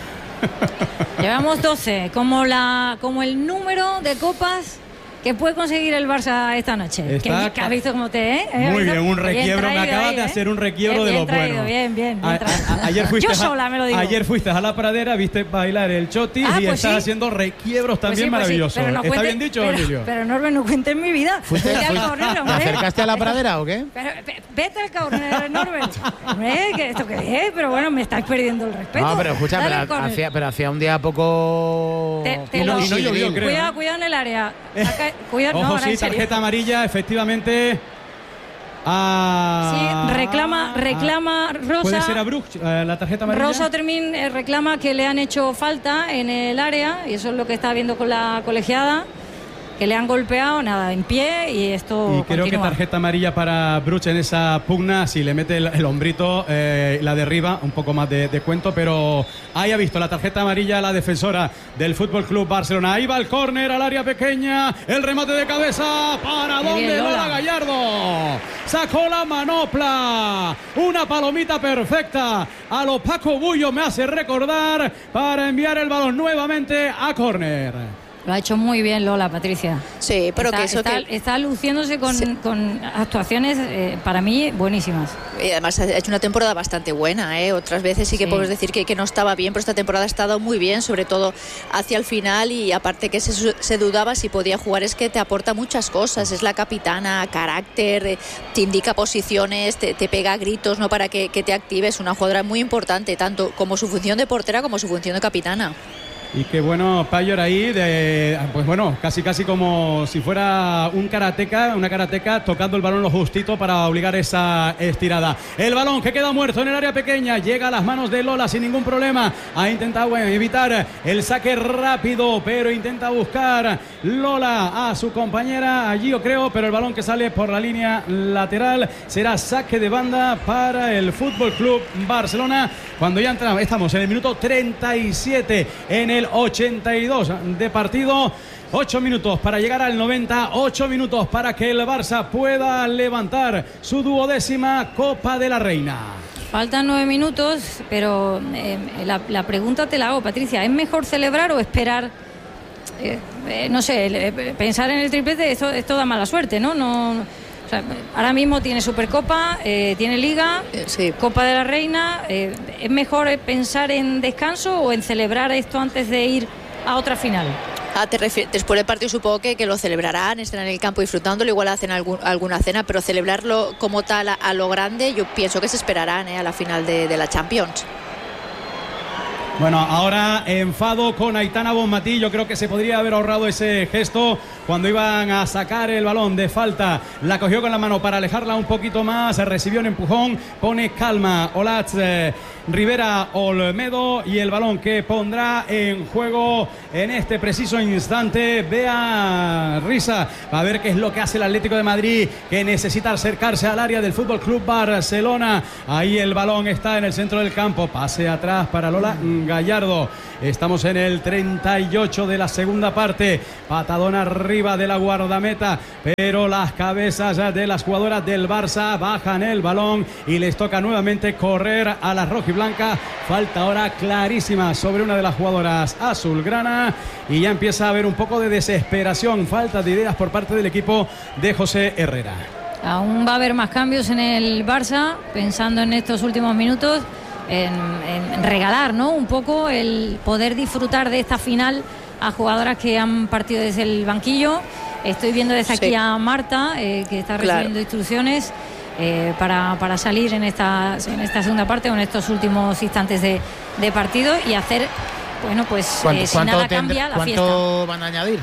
Llevamos doce, como, la, como el número de copas que puede conseguir el Barça esta noche. Está que, que has visto cómo te eh? Muy bien, un requiebro. Me acabas ahí, de hacer un requiebro bien, de lo traído, bueno. Bien, bien, bien. A, a, ayer fuiste Yo a, sola me lo digo. Ayer fuiste a la pradera, viste bailar el chotis ah, y pues estás sí. haciendo requiebros también pues sí, pues maravillosos. Sí. No ¿Está cuente, bien dicho, pero, Emilio? Pero Norbe, no cuentes mi vida. ¿Fuiste, fuiste, al corner, ¿Te acercaste a la pradera o qué? Pero, vete al corner, Norbe. Hombre, que esto que es, pero bueno, me estás perdiendo el respeto. No, pero escucha, pero hacía, pero hacía un día poco... Te, te no, lo, no llovió, creo. Cuidado, cuidado en el área. Acá, cuidado, Ojo, no, sí, tarjeta amarilla, efectivamente. Ah, sí, reclama, reclama Rosa. Puede ser a Brooks, eh, la tarjeta amarilla. Rosa Termín eh, reclama que le han hecho falta en el área, y eso es lo que está viendo con la colegiada, que le han golpeado, nada, en pie, y esto Y creo continúa. que tarjeta amarilla para Brooks en esa pugna, si le mete el, el hombrito, eh, la derriba, un poco más de, de cuento, pero ahí ha visto la tarjeta amarilla la defensora del Fútbol Club Barcelona. Ahí va el córner al área pequeña, el remate de cabeza, ¿para Qué dónde bien, Lola Lola Gallardo? Sacó la manopla, una palomita perfecta a lo Paco Bullo, me hace recordar, para enviar el balón nuevamente a córner. Lo ha hecho muy bien Lola, Patricia. Sí, pero está, que eso está, que... está luciéndose con, sí. con actuaciones eh, para mí buenísimas. Y además ha hecho una temporada bastante buena, ¿eh? Otras veces sí que sí. puedes decir que, que no estaba bien, pero esta temporada ha estado muy bien, sobre todo hacia el final, y aparte que se, se dudaba si podía jugar, es que te aporta muchas cosas. Es la capitana, carácter, te indica posiciones, te, te pega gritos, ¿no? Para que, que te actives. Una jugadora muy importante, tanto como su función de portera como su función de capitana. Y qué bueno Payor ahí, de, pues bueno, casi casi como si fuera un karateca, una karateca tocando el balón lo justito para obligar esa estirada. El balón que queda muerto en el área pequeña, llega a las manos de Lola sin ningún problema. Ha intentado bueno, evitar el saque rápido, pero intenta buscar Lola a su compañera, allí yo creo, pero el balón que sale por la línea lateral será saque de banda para el Fútbol Club Barcelona. Cuando ya entramos, estamos en el minuto treinta y siete, en el ochenta y dos de partido. Ocho minutos para llegar al noventa, ocho minutos para que el Barça pueda levantar su duodécima Copa de la Reina. Faltan nueve minutos, pero eh, la, la pregunta te la hago, Patricia. ¿Es mejor celebrar o esperar? Eh, eh, no sé, eh, pensar en el triplete, esto, esto da mala suerte, ¿no? No, O sea, ahora mismo tiene Supercopa, eh, tiene Liga, Eh, sí. Copa de la Reina. Eh, ¿Es mejor pensar en descanso o en celebrar esto antes de ir a otra final? Ah, te refieres, después del partido supongo que, que lo celebrarán, estarán en el campo disfrutándolo, igual hacen algún, alguna cena, pero celebrarlo como tal a, a lo grande, yo pienso que se esperarán eh, a la final de, de la Champions. Bueno, ahora enfado con Aitana Bonmatí. Yo creo que se podría haber ahorrado ese gesto cuando iban a sacar el balón de falta. La cogió con la mano para alejarla un poquito más. Recibió un empujón. Pone calma Olatz eh, Rivera Olmedo. Y el balón que pondrá en juego en este preciso instante Bea Risa. A ver qué es lo que hace el Atlético de Madrid, que necesita acercarse al área del Fútbol Club Barcelona. Ahí el balón está en el centro del campo. Pase atrás para Lola Gallardo. Estamos en el treinta y ocho de la segunda parte. Patadón arriba de la guardameta, pero las cabezas de las jugadoras del Barça bajan el balón y les toca nuevamente correr a la rojiblanca. Falta ahora clarísima sobre una de las jugadoras azulgrana y ya empieza a haber un poco de desesperación, falta de ideas por parte del equipo de José Herrera. Aún va a haber más cambios en el Barça, pensando en estos últimos minutos. En, en regalar, ¿no?, un poco el poder disfrutar de esta final a jugadoras que han partido desde el banquillo. Estoy viendo desde aquí sí. a Marta, eh, que está recibiendo claro. instrucciones eh, para, para salir en esta, en esta segunda parte o en estos últimos instantes de, de partido y hacer, bueno, pues eh, si nada cambia, la fiesta. ¿Cuánto van a añadir?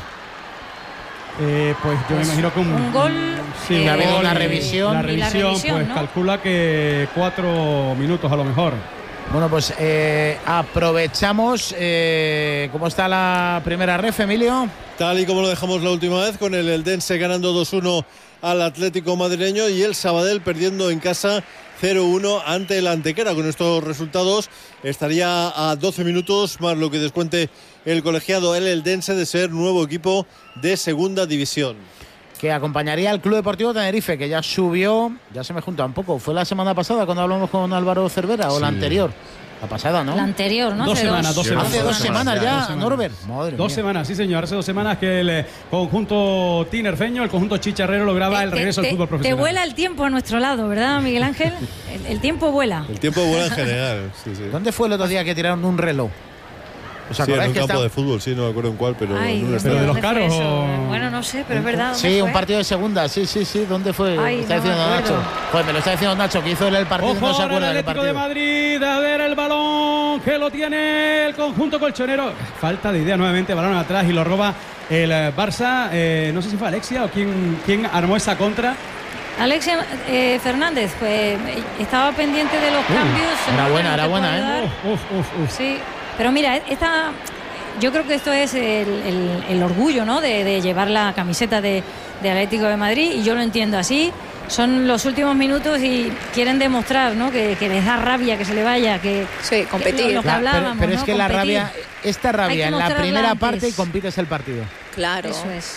Eh, pues yo pues me imagino que un, un gol. Sí, eh, ha habido una y, revisión. La revisión, la revisión pues ¿no? calcula que cuatro minutos a lo mejor. Bueno, pues eh, aprovechamos. Eh, ¿Cómo está la primera ref, Emilio? Tal y como lo dejamos la última vez, con el Eldense ganando dos uno al Atlético madrileño y el Sabadell perdiendo en casa cero uno ante el Antequera. Con estos resultados estaría a doce minutos más lo que descuente el colegiado el Eldense de ser nuevo equipo de segunda división. Que acompañaría al Club Deportivo Tenerife, que ya subió, ya se me junta un poco. ¿Fue la semana pasada cuando hablamos con Álvaro Cervera o sí. la anterior? La pasada, ¿no? La anterior, ¿no? Dos hace semanas, dos semanas. Hace dos semanas ya, ya Norbert. Madre dos mía. semanas, sí señor. Hace dos semanas que el eh, conjunto tinerfeño, el conjunto chicharrero lograba te, el regreso te, al fútbol profesional. Te vuela el tiempo a nuestro lado, ¿verdad, Miguel Ángel? el, el tiempo vuela. El tiempo vuela en general, sí, sí. ¿Dónde fue el otro día que tiraron un reloj? ¿Os sí, en un que campo está... de fútbol, sí, no me acuerdo en cuál, pero... Ay, en un ¿Pero de los caros o...? Bueno, no sé, pero es verdad. Sí, fue? un partido de segunda, sí, sí, sí. ¿Dónde fue? Ay, está no diciendo me Nacho. Pues me lo está diciendo Nacho, que hizo el partido. Ojo, no se acuerda el del Atlético partido. de Madrid, a ver el balón que lo tiene el conjunto colchonero. Falta de idea nuevamente, balón atrás y lo roba el Barça. Eh, no sé si fue Alexia o quién, quién armó esa contra. Alexia eh, Fernández, pues estaba pendiente de los uh, cambios. Era buena, era buena, ¿eh? Uf, uf, uf. Sí, pero mira, esta... Yo creo que esto es el, el, el orgullo, ¿no?, de, de llevar la camiseta de, de Atlético de Madrid, y yo lo entiendo así. Son los últimos minutos y quieren demostrar, ¿no?, que, que les da rabia que se le vaya, que sí, competir. Que lo, lo que la, hablábamos, pero, pero ¿no? es que competir. la rabia, esta rabia en la primera antes. parte y compites el partido. Claro. Eso es.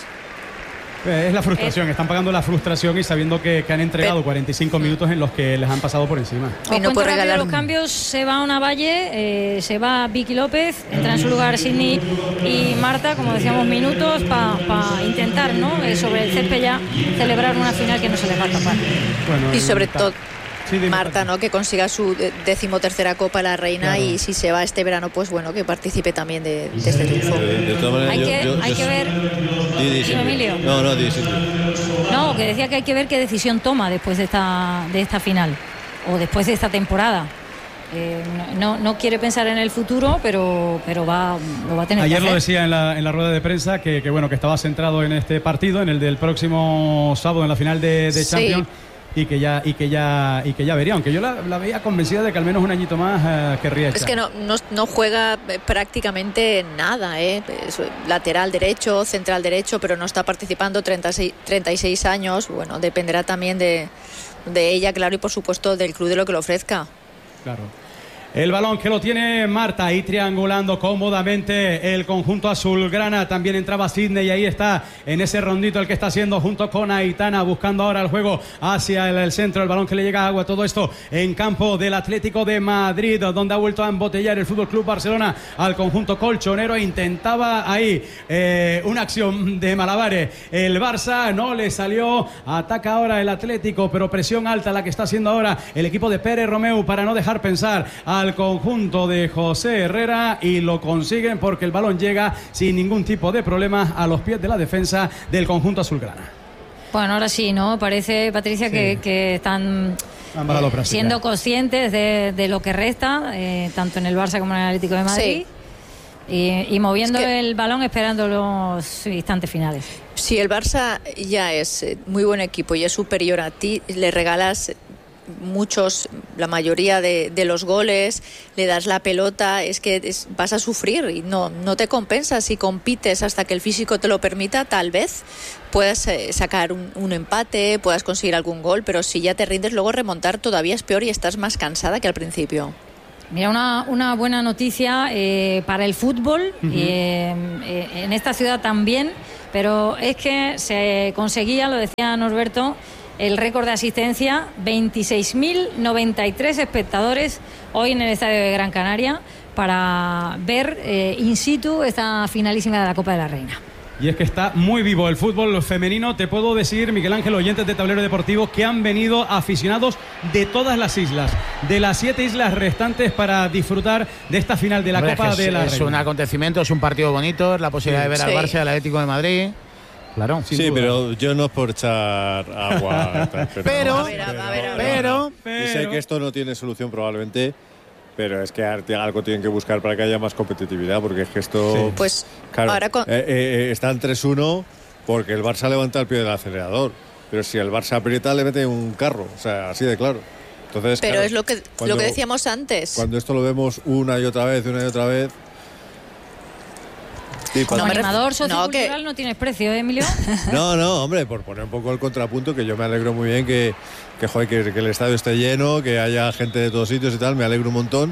Es la frustración, es... están pagando la frustración y sabiendo que, que han entregado pero... cuarenta y cinco minutos en los que les han pasado por encima. Y no puede regalar los cambios. Se va Ona Valle, eh, se va Vicky López, entra en su lugar Sidney y Marta, como decíamos, minutos para pa intentar, ¿no?, eh, sobre el césped ya celebrar una final que no se les va a escapar. Bueno, y sobre todo sí, Marta, ¿no?, que consiga su decimotercera Copa la Reina, claro. Y si se va este verano, pues bueno, que participe también de, de este triunfo. De, de todas maneras, hay yo, que, yo, hay yo, que ver. Di, di, Dime, Emilio. No, no, di, di. No, que decía que hay que ver qué decisión toma después de esta, de esta final o después de esta temporada. Eh, no, no quiere pensar en el futuro, pero, pero va, lo va a tener Ayer que hacer. Lo decía en la, en la rueda de prensa que, que bueno que estaba centrado en este partido, en el del próximo sábado, en la final de, de Champions. Sí. Y que ya y que ya y que ya vería, aunque yo la, la veía convencida de que al menos un añito más uh, querría echar. Es que no, no, no juega prácticamente nada, ¿eh? Es lateral derecho, central derecho, pero no está participando. treinta y seis años, bueno, dependerá también de, de ella, claro, y por supuesto del club de lo que le ofrezca. Claro. El balón que lo tiene Marta y triangulando cómodamente el conjunto azulgrana. También entraba Sidney y ahí está en ese rondito el que está haciendo junto con Aitana, buscando ahora el juego hacia el, el centro. El balón que le llega a agua. Todo esto en campo del Atlético de Madrid, donde ha vuelto a embotellar el F C Barcelona al conjunto colchonero. Intentaba ahí eh, una acción de malabares. El Barça no le salió. Ataca ahora el Atlético, pero presión alta la que está haciendo ahora el equipo de Pérez Romeu para no dejar pensar a al conjunto de José Herrera, y lo consiguen porque el balón llega sin ningún tipo de problema a los pies de la defensa del conjunto azulgrana. Bueno, ahora sí, ¿no? Parece, Patricia, sí, que, que están eh, siendo conscientes de, de lo que resta, eh, tanto en el Barça como en el Atlético de Madrid. Sí. Y, y moviendo es que el balón esperando los instantes finales. Si el Barça ya es muy buen equipo y es superior a ti, le regalas muchos, la mayoría de, de los goles, le das la pelota, es que es, vas a sufrir y no, no te compensa. Si compites hasta que el físico te lo permita, tal vez puedas eh, sacar un, un empate, puedas conseguir algún gol, pero si ya te rindes, luego remontar todavía es peor y estás más cansada que al principio. Mira, una, una buena noticia eh, para el fútbol, uh-huh. eh, eh, en esta ciudad también, pero es que se conseguía, lo decía Norberto, el récord de asistencia, veintiséis mil noventa y tres espectadores hoy en el estadio de Gran Canaria para ver eh, in situ esta finalísima de la Copa de la Reina. Y es que está muy vivo el fútbol femenino. Te puedo decir, Miguel Ángel, oyentes de Tablero Deportivo, que han venido aficionados de todas las islas, de las siete islas restantes, para disfrutar de esta final de la Hombre, Copa es, de la es Reina. Un acontecimiento, es un partido bonito, es la posibilidad sí. de ver al sí. Barça y al Atlético de Madrid. Claro, sí, duda. Pero yo no es por echar agua. pero, pero, a ver, a ver, a ver, pero, pero, y sé que esto no tiene solución probablemente, pero es que algo tienen que buscar para que haya más competitividad, porque es que esto... Sí. Pues claro, ahora con... eh, eh, están tres uno porque el Barça levanta el pie del acelerador, pero si el Barça aprieta le mete un carro, o sea, así de claro. Entonces, pero claro, es lo que, cuando, lo que decíamos antes. Cuando esto lo vemos una y otra vez, una y otra vez... Sí, como animador sociocultural no, que... no tienes precio, ¿eh, Emilio? No, no, hombre, por poner un poco el contrapunto, que yo me alegro muy bien que, que, joder, que, que el estadio esté lleno, que haya gente de todos sitios y tal, me alegro un montón.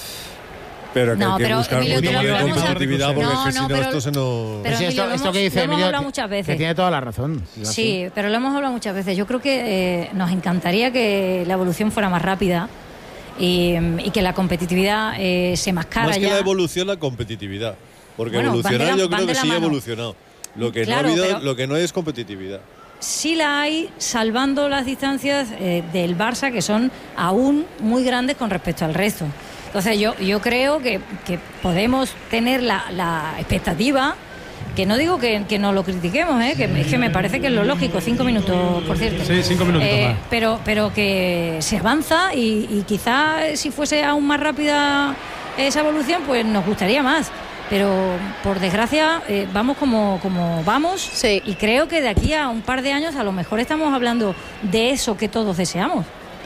Pero que no, hay que pero, buscar Emilio, un poquito de competitividad, porque no, es que si no, no, pero, esto se nos... Pero, sí, Emilio, esto, esto hemos, que dice Emilio, Emilio, hablado que, muchas veces. que tiene toda la razón. Sí, sí, pero lo hemos hablado muchas veces. Yo creo que eh, nos encantaría que la evolución fuera más rápida y, y que la competitividad eh, se mascara. Más que ya. la evolución, la competitividad. Porque bueno, evolucionar la, yo creo que sí ha mano. evolucionado. Lo que, claro, no ha habido, lo que no hay es competitividad. Sí la hay, salvando las distancias eh, del Barça, que son aún muy grandes con respecto al resto. Entonces yo, yo creo que, que podemos tener la, la expectativa, que no digo que, que no lo critiquemos, ¿eh? que, es que me parece que es lo lógico. Cinco minutos, por cierto. Sí, cinco minutos eh, más. Pero, pero que se avanza y, y quizá si fuese aún más rápida esa evolución, pues nos gustaría más. Pero por desgracia eh, vamos como, como vamos, sí. Y creo que de aquí a un par de años a lo mejor estamos hablando de eso que todos deseamos.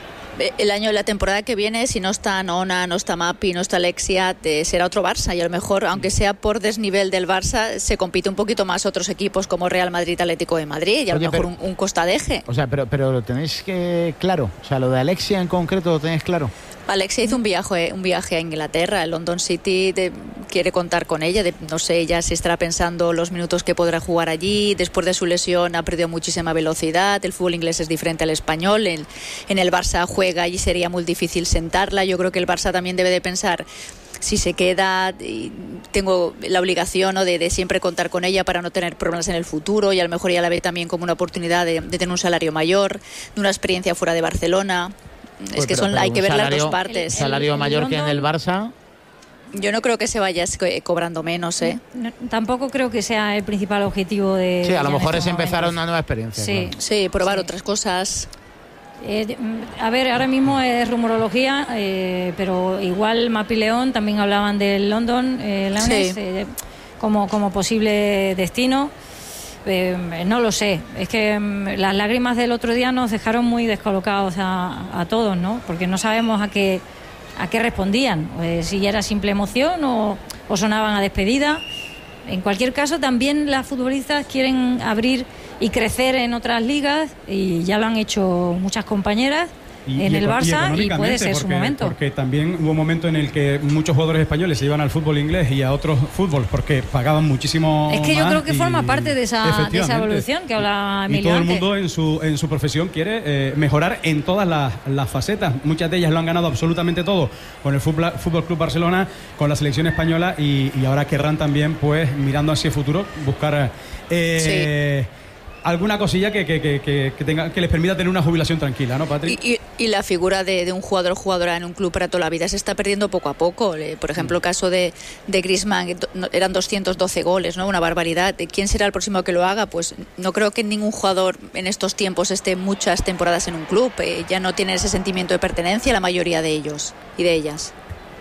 El año, la temporada que viene, si no está Nona, no está Mapi, no está Alexia, te, será otro Barça, y a lo mejor, aunque sea por desnivel del Barça, se compite un poquito más otros equipos como Real Madrid, Atlético de Madrid, y a Oye, lo mejor pero, un, un Costa de Eje. O sea, pero, pero lo tenéis que claro, o sea, lo de Alexia en concreto lo tenéis claro. Alexia hizo un viaje, un viaje a Inglaterra, el London City de, quiere contar con ella, de, no sé, ella se estará pensando los minutos que podrá jugar allí. Después de su lesión ha perdido muchísima velocidad, el fútbol inglés es diferente al español, en, en el Barça juega y sería muy difícil sentarla. Yo creo que el Barça también debe de pensar, si se queda, tengo la obligación, ¿no?, de, de siempre contar con ella para no tener problemas en el futuro, y a lo mejor ella la ve también como una oportunidad de, de tener un salario mayor, de una experiencia fuera de Barcelona. Es pues que pero, son, pero hay que ver salario, las dos partes. El, salario el, el mayor London, que en el Barça. Yo no creo que se vaya cobrando menos, ¿eh? No, tampoco creo que sea el principal objetivo de... Sí, a lo mejor este es empezar momentos. una nueva experiencia. Sí, claro. sí, probar sí. otras cosas. Eh, a ver, ahora mismo es rumorología, eh, pero igual Mapi León también hablaban del London eh, Lions, sí. eh, como, como posible destino. Eh, no lo sé, es que um, las lágrimas del otro día nos dejaron muy descolocados a, a todos, ¿no? Porque no sabemos a qué, a qué respondían, eh, si era simple emoción o, o sonaban a despedida. En cualquier caso, también las futbolistas quieren abrir y crecer en otras ligas, y ya lo han hecho muchas compañeras, Y, en y el eco- Barça y, puede ser porque, su momento. Porque también hubo un momento en el que muchos jugadores españoles se iban al fútbol inglés y a otros fútbol porque pagaban muchísimo Es que yo más creo que y- forma parte de esa, de esa efectivamente. evolución que habla Y Emilio todo el antes. mundo en su, en su profesión quiere eh, mejorar en todas las, las facetas. Muchas de ellas lo han ganado absolutamente todo con el Fútbol, Fútbol Club Barcelona, con la selección española y, y ahora querrán también, pues, mirando hacia el futuro, buscar eh, alguna cosilla que, que, que, que, que tenga, que les permita tener una jubilación tranquila, ¿no, Patrick? Y, y, y la figura de, de un jugador o jugadora en un club para toda la vida se está perdiendo poco a poco. Eh, Por ejemplo, el caso de, de Griezmann, do- no- eran doscientos doce goles, ¿no? Una barbaridad. ¿Quién será el próximo que lo haga? Pues no creo que ningún jugador en estos tiempos esté muchas temporadas en un club. Eh, ya no tienen ese sentimiento de pertenencia la mayoría de ellos y de ellas.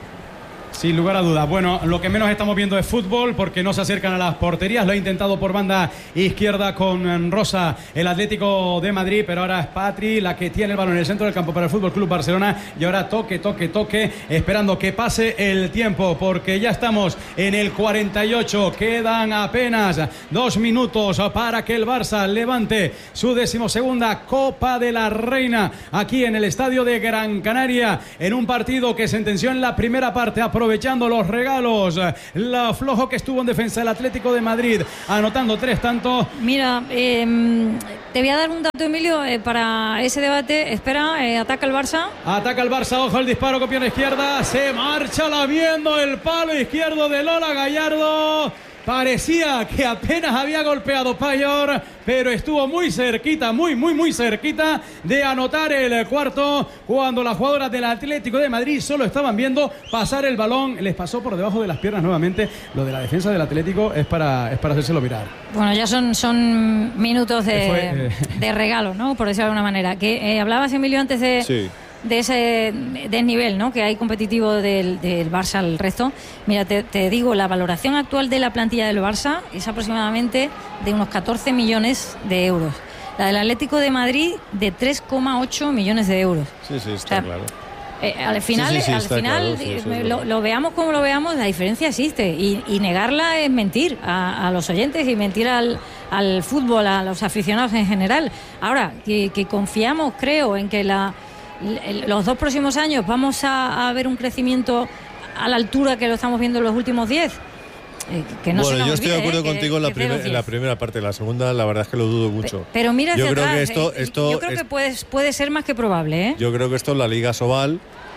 Sin lugar a dudas. Bueno, lo que menos estamos viendo es fútbol porque no se acercan a las porterías. Lo ha intentado por banda izquierda con Rosa el Atlético de Madrid, pero ahora es Patri la que tiene el balón en el centro del campo para el Fútbol Club Barcelona. Y ahora toque, toque, toque, esperando que pase el tiempo porque ya estamos en el cuarenta y ocho. Quedan apenas dos minutos para que el Barça levante su decimosegunda Copa de la Reina aquí en el estadio de Gran Canaria, en un partido que sentenció en la primera parte, aprovechando los regalos, lo flojo que estuvo en defensa el Atlético de Madrid, anotando tres tantos. Mira, eh, te voy a dar un dato, Emilio, eh, para ese debate. Espera, eh, ataca el Barça. Ataca el Barça, ojo el disparo con pierna izquierda, se marcha lamiendo el palo izquierdo de Lola Gallardo. Parecía que apenas había golpeado Payor, pero estuvo muy cerquita, muy, muy, muy cerquita de anotar el cuarto cuando las jugadoras del Atlético de Madrid solo estaban viendo pasar el balón. Les pasó por debajo de las piernas nuevamente. Lo de la defensa del Atlético es para, es para hacérselo mirar. Bueno, ya son, son minutos de, Fue, eh. de regalo, ¿no? Por decirlo de alguna manera. Que eh, hablabas, Emilio, antes de... Sí. de ese desnivel, ¿no?, que hay competitivo del, del Barça al resto. Mira, te, te digo, la valoración actual de la plantilla del Barça es aproximadamente de unos catorce millones de euros. La del Atlético de Madrid de tres coma ocho millones de euros. Sí, sí, está O sea, claro. Eh, al final, Sí, sí, sí, al está final claro, sí, eh, eso es lo, verdad. lo veamos como lo veamos, la diferencia existe y, y negarla es mentir a, a los oyentes y mentir al, al fútbol, a los aficionados en general. Ahora, que, que confiamos, creo, en que la los dos próximos años vamos a, a ver un crecimiento a la altura que lo estamos viendo en los últimos diez. Eh, que no se Bueno, nos yo estoy de olvide, acuerdo eh, contigo en la, que- que es de primer- los en la diez. primera parte. La segunda, la verdad es que lo dudo mucho. Pero mira hacia yo creo atrás, que esto, eh, esto yo creo es- que puede, puede ser más que probable, ¿eh? yo creo que esto es la Liga Sobal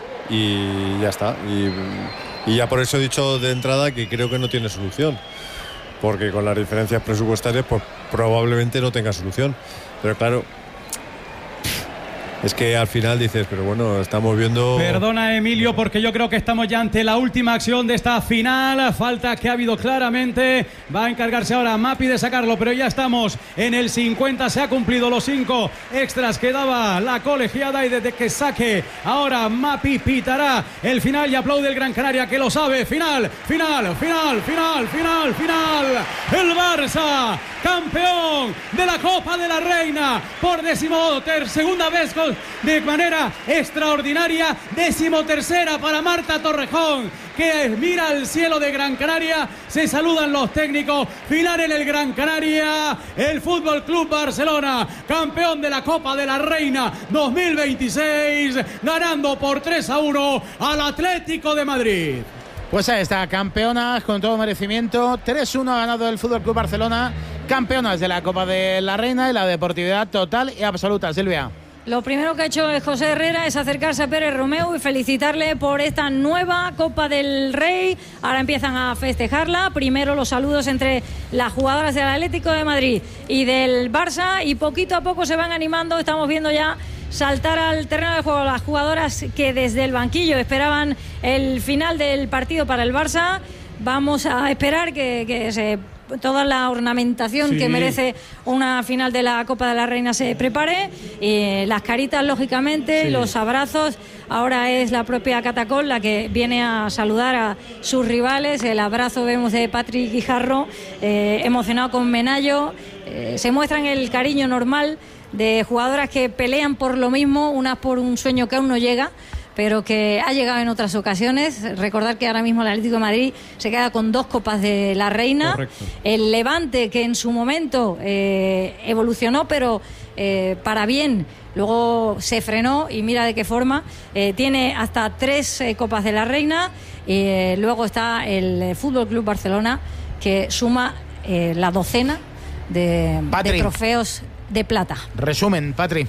y ya está. Y, y ya por eso he dicho de entrada que creo que no tiene solución. Porque con las diferencias presupuestarias, pues probablemente no tenga solución. Pero claro, es que al final dices, pero bueno, estamos viendo... Perdona, Emilio, porque yo creo que estamos ya ante la última acción de esta final. Falta que ha habido claramente. Va a encargarse ahora Mapi de sacarlo, pero ya estamos en el cincuenta. Se ha cumplido los cinco extras que daba la colegiada y desde que saque ahora Mapi pitará el final y aplaude el Gran Canaria que lo sabe. Final, final, final, final, final, final. El Barça, campeón de la Copa de la Reina por decimoter segunda vez con de manera extraordinaria, decimotercera para Marta Torrejón, que mira al cielo de Gran Canaria. Se saludan los técnicos. Final en el Gran Canaria, el Fútbol Club Barcelona, campeón de la Copa de la Reina dos mil veintiséis, ganando por tres a uno al Atlético de Madrid. Pues ahí está, campeonas con todo merecimiento. tres uno ha ganado el Fútbol Club Barcelona, campeonas de la Copa de la Reina y la deportividad total y absoluta. Silvia. Lo primero que ha hecho José Herrera es acercarse a Pérez Romeu y felicitarle por esta nueva Copa del Rey. Ahora empiezan a festejarla. Primero los saludos entre las jugadoras del Atlético de Madrid y del Barça y poquito a poco se van animando. Estamos viendo ya saltar al terreno de juego las jugadoras que desde el banquillo esperaban el final del partido para el Barça. Vamos a esperar que, que se... toda la ornamentación Sí. que merece una final de la Copa de la Reina se prepare, eh, las caritas lógicamente, Sí. los abrazos. Ahora es la propia Catacol la que viene a saludar a sus rivales. El abrazo vemos de Patrick Guijarro, eh, emocionado con Menayo. Eh, se muestran el cariño normal de jugadoras que pelean por lo mismo, unas por un sueño que aún no llega, pero que ha llegado en otras ocasiones. Recordar que ahora mismo el Atlético de Madrid se queda con dos Copas de la Reina. Correcto. El Levante, que en su momento eh, evolucionó, pero eh, para bien. Luego se frenó y mira de qué forma. Eh, tiene hasta tres eh, Copas de la Reina. Eh, luego está el eh, Fútbol Club Barcelona, que suma eh, la docena de, de trofeos de plata. Resumen, Patri.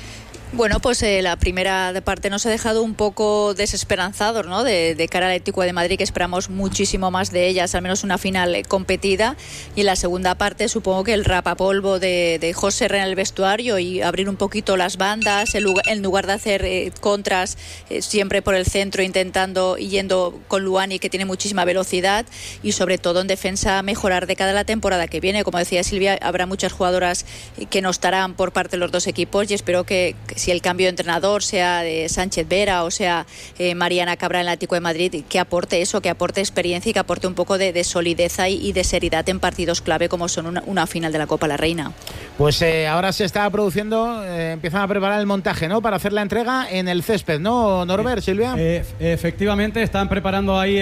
Bueno, pues eh, la primera de parte nos ha dejado un poco desesperanzados, ¿no? De, de cara al Atlético de Madrid, que esperamos muchísimo más de ellas, al menos una final eh, competida. Y en la segunda parte supongo que el rapapolvo de, de José Herrera en el vestuario y abrir un poquito las bandas, en lugar, en lugar de hacer eh, contras eh, siempre por el centro, intentando y yendo con Luani, que tiene muchísima velocidad, y sobre todo en defensa mejorar de cara a la temporada que viene. Como decía Silvia, habrá muchas jugadoras que no estarán por parte de los dos equipos, y espero que, que si el cambio de entrenador sea de Sánchez Vera o sea eh, Mariana Cabral en el Atlético de Madrid, que aporte eso, que aporte experiencia y que aporte un poco de, de solidez y, y de seriedad en partidos clave como son una, una final de la Copa La Reina. Pues eh, ahora se está produciendo, eh, empiezan a preparar el montaje, ¿no? Para hacer la entrega en el césped, ¿no, Norbert, Silvia? Eh, efectivamente, están preparando ahí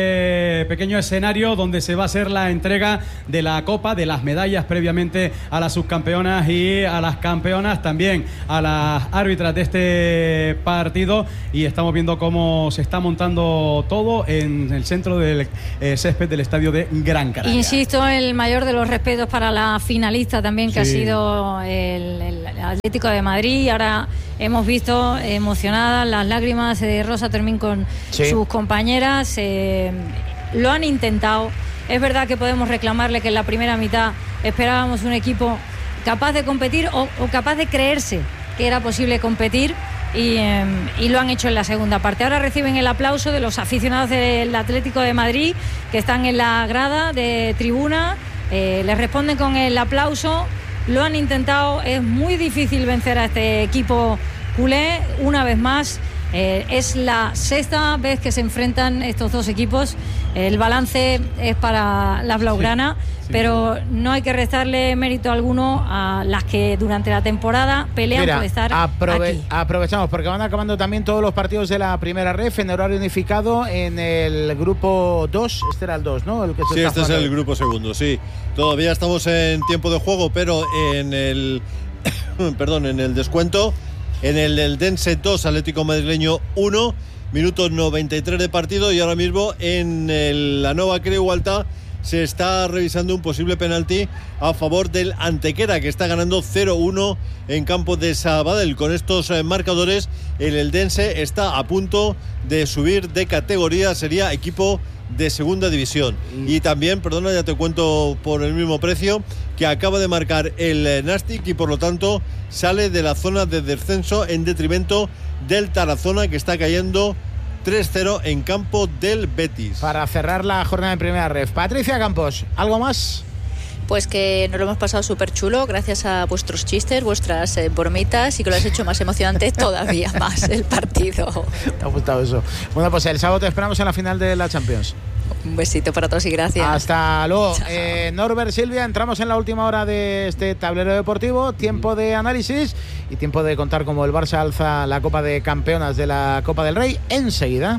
ese pequeño escenario donde se va a hacer la entrega de la Copa, de las medallas previamente a las subcampeonas y a las campeonas, también a las árbitras de este partido, y estamos viendo cómo se está montando todo en el centro del eh, césped del estadio de Gran Canaria. Insisto, el mayor de los respetos para la finalista también, que sí. ha sido el, el Atlético de Madrid. Ahora hemos visto emocionadas las lágrimas de Rosa Termín con sí. sus compañeras. Eh, lo han intentado. Es verdad que podemos reclamarle que en la primera mitad esperábamos un equipo capaz de competir o, o capaz de creerse que era posible competir, y, eh, y lo han hecho en la segunda parte. Ahora reciben el aplauso de los aficionados del Atlético de Madrid, que están en la grada de tribuna. Eh, les responden con el aplauso. Lo han intentado. Es muy difícil vencer a este equipo culé. Una vez más, eh, es la sexta vez que se enfrentan estos dos equipos. El balance es para la blaugrana, sí, sí, pero no hay que restarle mérito alguno a las que durante la temporada pelean Mira, por estar aprove- aquí. Aprovechamos porque van acabando también todos los partidos de la primera ref en horario unificado en el grupo dos. Este era el dos, ¿no? El que se sí, está este es el grupo segundo, sí. Todavía estamos en tiempo de juego, pero en el perdón, en el descuento, en el del Dense dos, Atlético Madrileño uno. Minuto noventa y tres de partido, y ahora mismo en el, la Nova Creu-Alta se está revisando un posible penalti a favor del Antequera, que está ganando cero uno en campo de Sabadell. Con estos eh, marcadores, el Eldense está a punto de subir de categoría, sería equipo de segunda división. Y también, perdona, ya te cuento por el mismo precio, que acaba de marcar el eh, Nastic, y por lo tanto sale de la zona de descenso en detrimento del Tarazona, que está cayendo tres cero en campo del Betis. Para cerrar la jornada en primera ref, Patricia Campos, ¿algo más? Pues que nos lo hemos pasado súper chulo gracias a vuestros chistes, vuestras eh, bromitas, y que lo has hecho más emocionante todavía más el partido. Me ha gustado eso. Bueno, pues el sábado te esperamos en la final de la Champions. Un besito para todos y gracias. Hasta luego. Eh, Norbert, Silvia, entramos en la última hora de este tablero deportivo. Tiempo de análisis y tiempo de contar cómo el Barça alza la Copa de Campeonas de la Copa del Rey enseguida.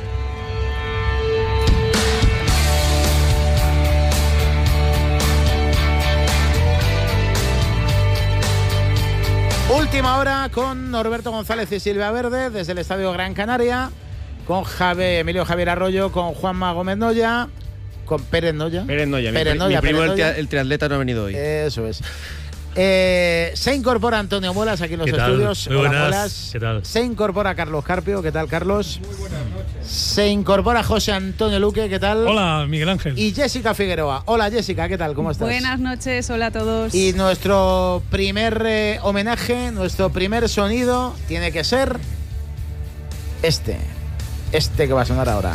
Última hora con Norberto González y Silvia Verde desde el Estadio Gran Canaria, con Javier, Emilio Javier Arroyo, con Juanma Gómez Noya, con Pérez Noya. Pérez Noya, Pérez mi, Noya, mi primo Pérez el, Noya. Tri, el triatleta no ha venido hoy. Eso es. Eh, se incorpora Antonio Muelas aquí en los estudios. Muy Hola, buenas. Muelas. ¿Qué tal? Se incorpora Carlos Carpio. ¿Qué tal, Carlos? Muy buenas noches. Se incorpora José Antonio Luque. ¿Qué tal? Hola, Miguel Ángel. Y Jessica Figueroa. Hola, Jessica. ¿Qué tal? ¿Cómo estás? Buenas noches. Hola a todos. Y nuestro primer eh, homenaje, nuestro primer sonido tiene que ser este. Este que va a sonar ahora.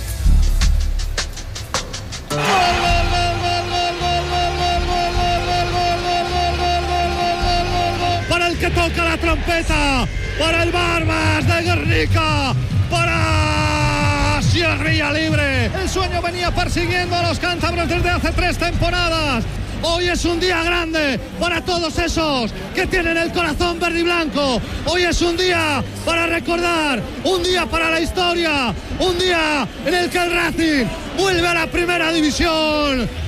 Para el que toca la trompeta, para el Barbas de Guernica, para Sierra Libre. El sueño venía persiguiendo a los cántabros desde hace tres temporadas. Hoy es un día grande para todos esos que tienen el corazón verde y blanco. Hoy es un día para recordar, un día para la historia, un día en el que el Racing vuelve a la primera división.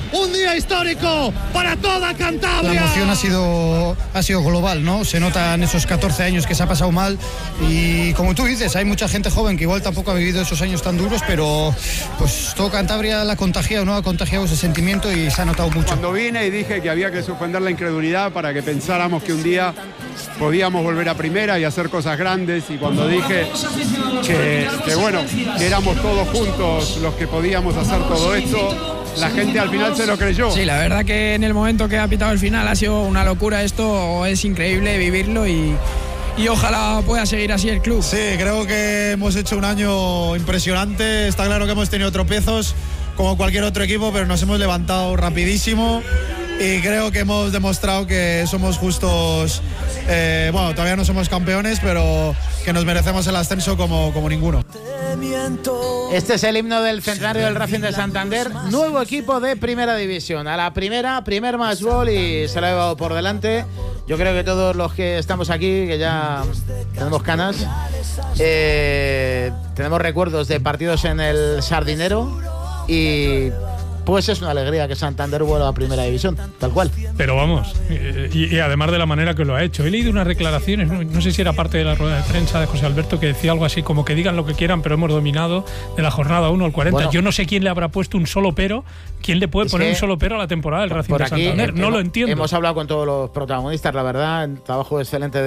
un día histórico para toda Cantabria. La emoción ha sido, ha sido global, ¿no? Se nota en esos catorce años que se ha pasado mal y como tú dices, hay mucha gente joven que igual tampoco ha vivido esos años tan duros, pero pues todo Cantabria la ha contagiado, ¿no? Ha contagiado ese sentimiento y se ha notado mucho. Cuando vine y dije que había que suspender la incredulidad para que pensáramos que un día podíamos volver a primera y hacer cosas grandes, y cuando dije que, que bueno, que éramos todos juntos los que podíamos hacer todo esto, la gente al final se lo creyó. Sí, la verdad que en el momento que ha pitado el final ha sido una locura esto, es increíble vivirlo y, y ojalá pueda seguir así el club. Sí, creo que hemos hecho un año impresionante, está claro que hemos tenido tropiezos como cualquier otro equipo, pero nos hemos levantado rapidísimo y creo que hemos demostrado que somos justos, eh, bueno, todavía no somos campeones, pero que nos merecemos el ascenso como, como ninguno. Este es el himno del centenario del Racing de Santander, nuevo equipo de primera división. A la primera, primer match ball y se lo ha llevado por delante. Yo creo que todos los que estamos aquí, que ya tenemos canas, eh, tenemos recuerdos de partidos en el Sardinero y pues es una alegría que Santander vuelva a primera división, tal cual. Pero vamos, y, y además de la manera que lo ha hecho. He leído unas declaraciones, no, no sé si era parte de la rueda de prensa de José Alberto, que decía algo así como que digan lo que quieran, pero hemos dominado de la jornada uno al cuarenta. Bueno, yo no sé quién le habrá puesto un solo pero, quién le puede poner un solo pero a la temporada del Racing de Santander. No hemos, lo entiendo. Hemos hablado con todos los protagonistas, la verdad, trabajo excelente